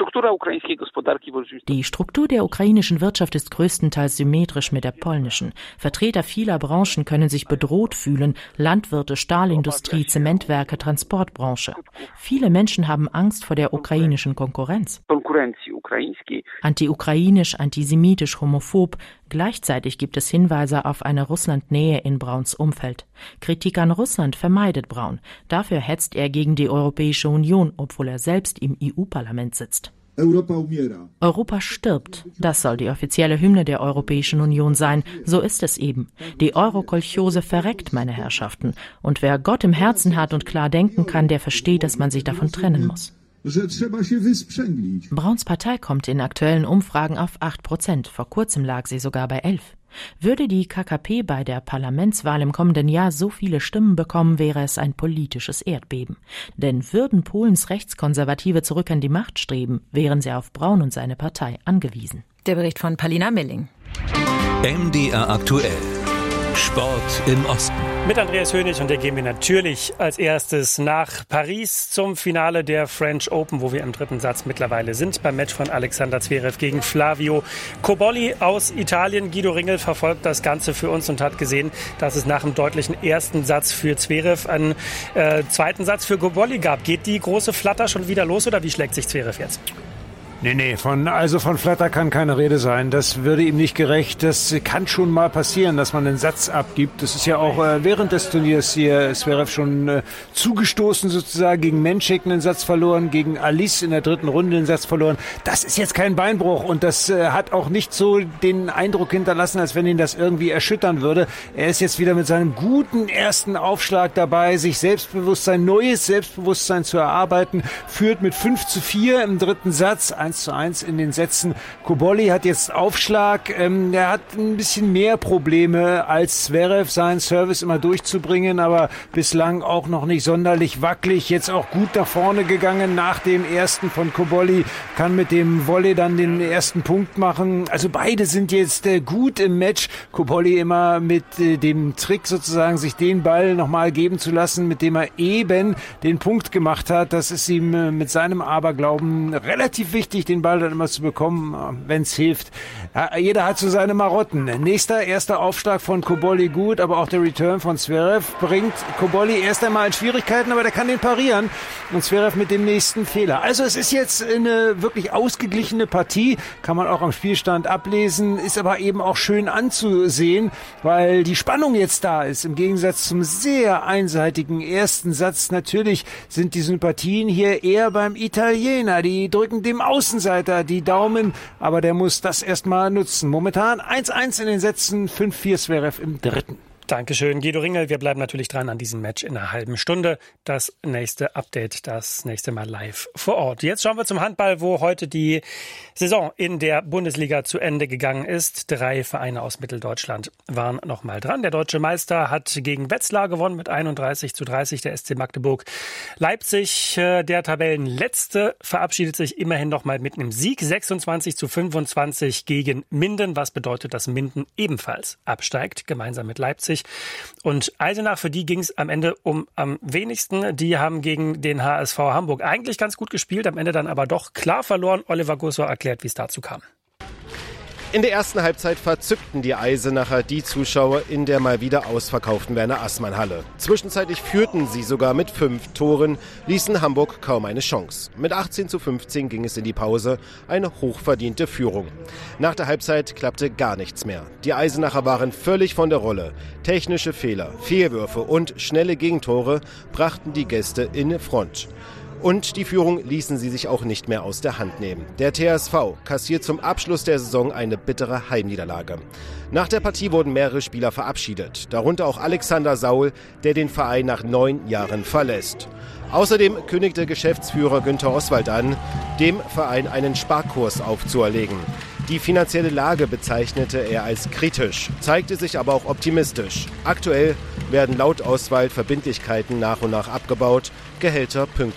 Die Struktur der ukrainischen Wirtschaft ist größtenteils symmetrisch mit der polnischen. Vertreter vieler Branchen können sich bedroht fühlen: Landwirte, Stahlindustrie, Zementwerke, Transportbranche. Viele Menschen haben Angst vor der ukrainischen Konkurrenz. Anti-ukrainisch, antisemitisch, homophob. Gleichzeitig gibt es Hinweise auf eine Russlandnähe in Brauns Umfeld. Kritik an Russland vermeidet Braun. Dafür hetzt er gegen die Europäische Union, obwohl er selbst im E U-Parlament sitzt. Europa umiera. Europa stirbt. Das soll die offizielle Hymne der Europäischen Union sein. So ist es eben. Die Eurokolchose verreckt, meine Herrschaften. Und wer Gott im Herzen hat und klar denken kann, der versteht, dass man sich davon trennen muss. Brauns Partei kommt in aktuellen Umfragen auf acht Prozent. Vor kurzem lag sie sogar bei elf. Würde die K K P bei der Parlamentswahl im kommenden Jahr so viele Stimmen bekommen, wäre es ein politisches Erdbeben. Denn würden Polens Rechtskonservative zurück an die Macht streben, wären sie auf Braun und seine Partei angewiesen. Der Bericht von Palina Milling. M D R aktuell. Sport im Osten. Mit Andreas Hönig, und da gehen wir natürlich als erstes nach Paris zum Finale der French Open, wo wir im dritten Satz mittlerweile sind, beim Match von Alexander Zverev gegen Flavio Cobolli aus Italien. Guido Ringel verfolgt das Ganze für uns und hat gesehen, dass es nach dem deutlichen ersten Satz für Zverev einen äh, zweiten Satz für Cobolli gab. Geht die große Flatter schon wieder los, oder wie schlägt sich Zverev jetzt? Nee, nee, von, also von Flatter kann keine Rede sein. Das würde ihm nicht gerecht. Das kann schon mal passieren, dass man einen Satz abgibt. Das ist ja auch äh, während des Turniers hier Zverev schon äh, zugestoßen sozusagen, gegen Menchik einen Satz verloren, gegen Alice in der dritten Runde einen Satz verloren. Das ist jetzt kein Beinbruch, und das äh, hat auch nicht so den Eindruck hinterlassen, als wenn ihn das irgendwie erschüttern würde. Er ist jetzt wieder mit seinem guten ersten Aufschlag dabei, sich Selbstbewusstsein, neues Selbstbewusstsein zu erarbeiten, führt mit fünf zu vier im dritten Satz, eins zu eins in den Sätzen. Cobolli hat jetzt Aufschlag. Ähm, er hat ein bisschen mehr Probleme als Zverev, seinen Service immer durchzubringen, aber bislang auch noch nicht sonderlich wackelig. Jetzt auch gut nach vorne gegangen nach dem ersten von Cobolli. Kann mit dem Volley dann den ersten Punkt machen. Also beide sind jetzt äh, gut im Match. Cobolli immer mit äh, dem Trick sozusagen, sich den Ball nochmal geben zu lassen, mit dem er eben den Punkt gemacht hat. Das ist ihm äh, mit seinem Aberglauben relativ wichtig, den Ball dann immer zu bekommen, wenn es hilft. Ja, jeder hat so seine Marotten. Nächster, erster Aufschlag von Cobolli gut, aber auch der Return von Zverev bringt Cobolli erst einmal in Schwierigkeiten, aber der kann den parieren, und Zverev mit dem nächsten Fehler. Also es ist jetzt eine wirklich ausgeglichene Partie, kann man auch am Spielstand ablesen, ist aber eben auch schön anzusehen, weil die Spannung jetzt da ist, im Gegensatz zum sehr einseitigen ersten Satz. Natürlich sind die Sympathien hier eher beim Italiener, die drücken dem Außen Seiter die Daumen, aber der muss das erstmal nutzen. Momentan eins eins in den Sätzen, fünf vier Zverev im dritten. Dankeschön, Guido Ringel. Wir bleiben natürlich dran an diesem Match in einer halben Stunde. Das nächste Update, das nächste Mal live vor Ort. Jetzt schauen wir zum Handball, wo heute die Saison in der Bundesliga zu Ende gegangen ist. Drei Vereine aus Mitteldeutschland waren noch mal dran. Der deutsche Meister hat gegen Wetzlar gewonnen mit einunddreißig zu dreißig. Der S C Magdeburg. Leipzig, der Tabellenletzte, verabschiedet sich immerhin noch mal mit einem Sieg. sechsundzwanzig zu fünfundzwanzig gegen Minden. Was bedeutet, dass Minden ebenfalls absteigt, gemeinsam mit Leipzig. Und Eisenach, für die ging es am Ende um am wenigsten. Die haben gegen den H S V Hamburg eigentlich ganz gut gespielt, am Ende dann aber doch klar verloren. Oliver Gussor erklärt, wie es dazu kam. In der ersten Halbzeit verzückten die Eisenacher die Zuschauer in der mal wieder ausverkauften Werner-Assmann-Halle. Zwischenzeitlich führten sie sogar mit fünf Toren, ließen Hamburg kaum eine Chance. Mit achtzehn zu fünfzehn ging es in die Pause, eine hochverdiente Führung. Nach der Halbzeit klappte gar nichts mehr. Die Eisenacher waren völlig von der Rolle. Technische Fehler, Fehlwürfe und schnelle Gegentore brachten die Gäste in Front. Und die Führung ließen sie sich auch nicht mehr aus der Hand nehmen. Der T S V kassiert zum Abschluss der Saison eine bittere Heimniederlage. Nach der Partie wurden mehrere Spieler verabschiedet, darunter auch Alexander Saul, der den Verein nach neun Jahren verlässt. Außerdem kündigte Geschäftsführer Günther Oswald an, dem Verein einen Sparkurs aufzuerlegen. Die finanzielle Lage bezeichnete er als kritisch, zeigte sich aber auch optimistisch. Aktuell werden laut Oswald Verbindlichkeiten nach und nach abgebaut, Gehälter pünktlich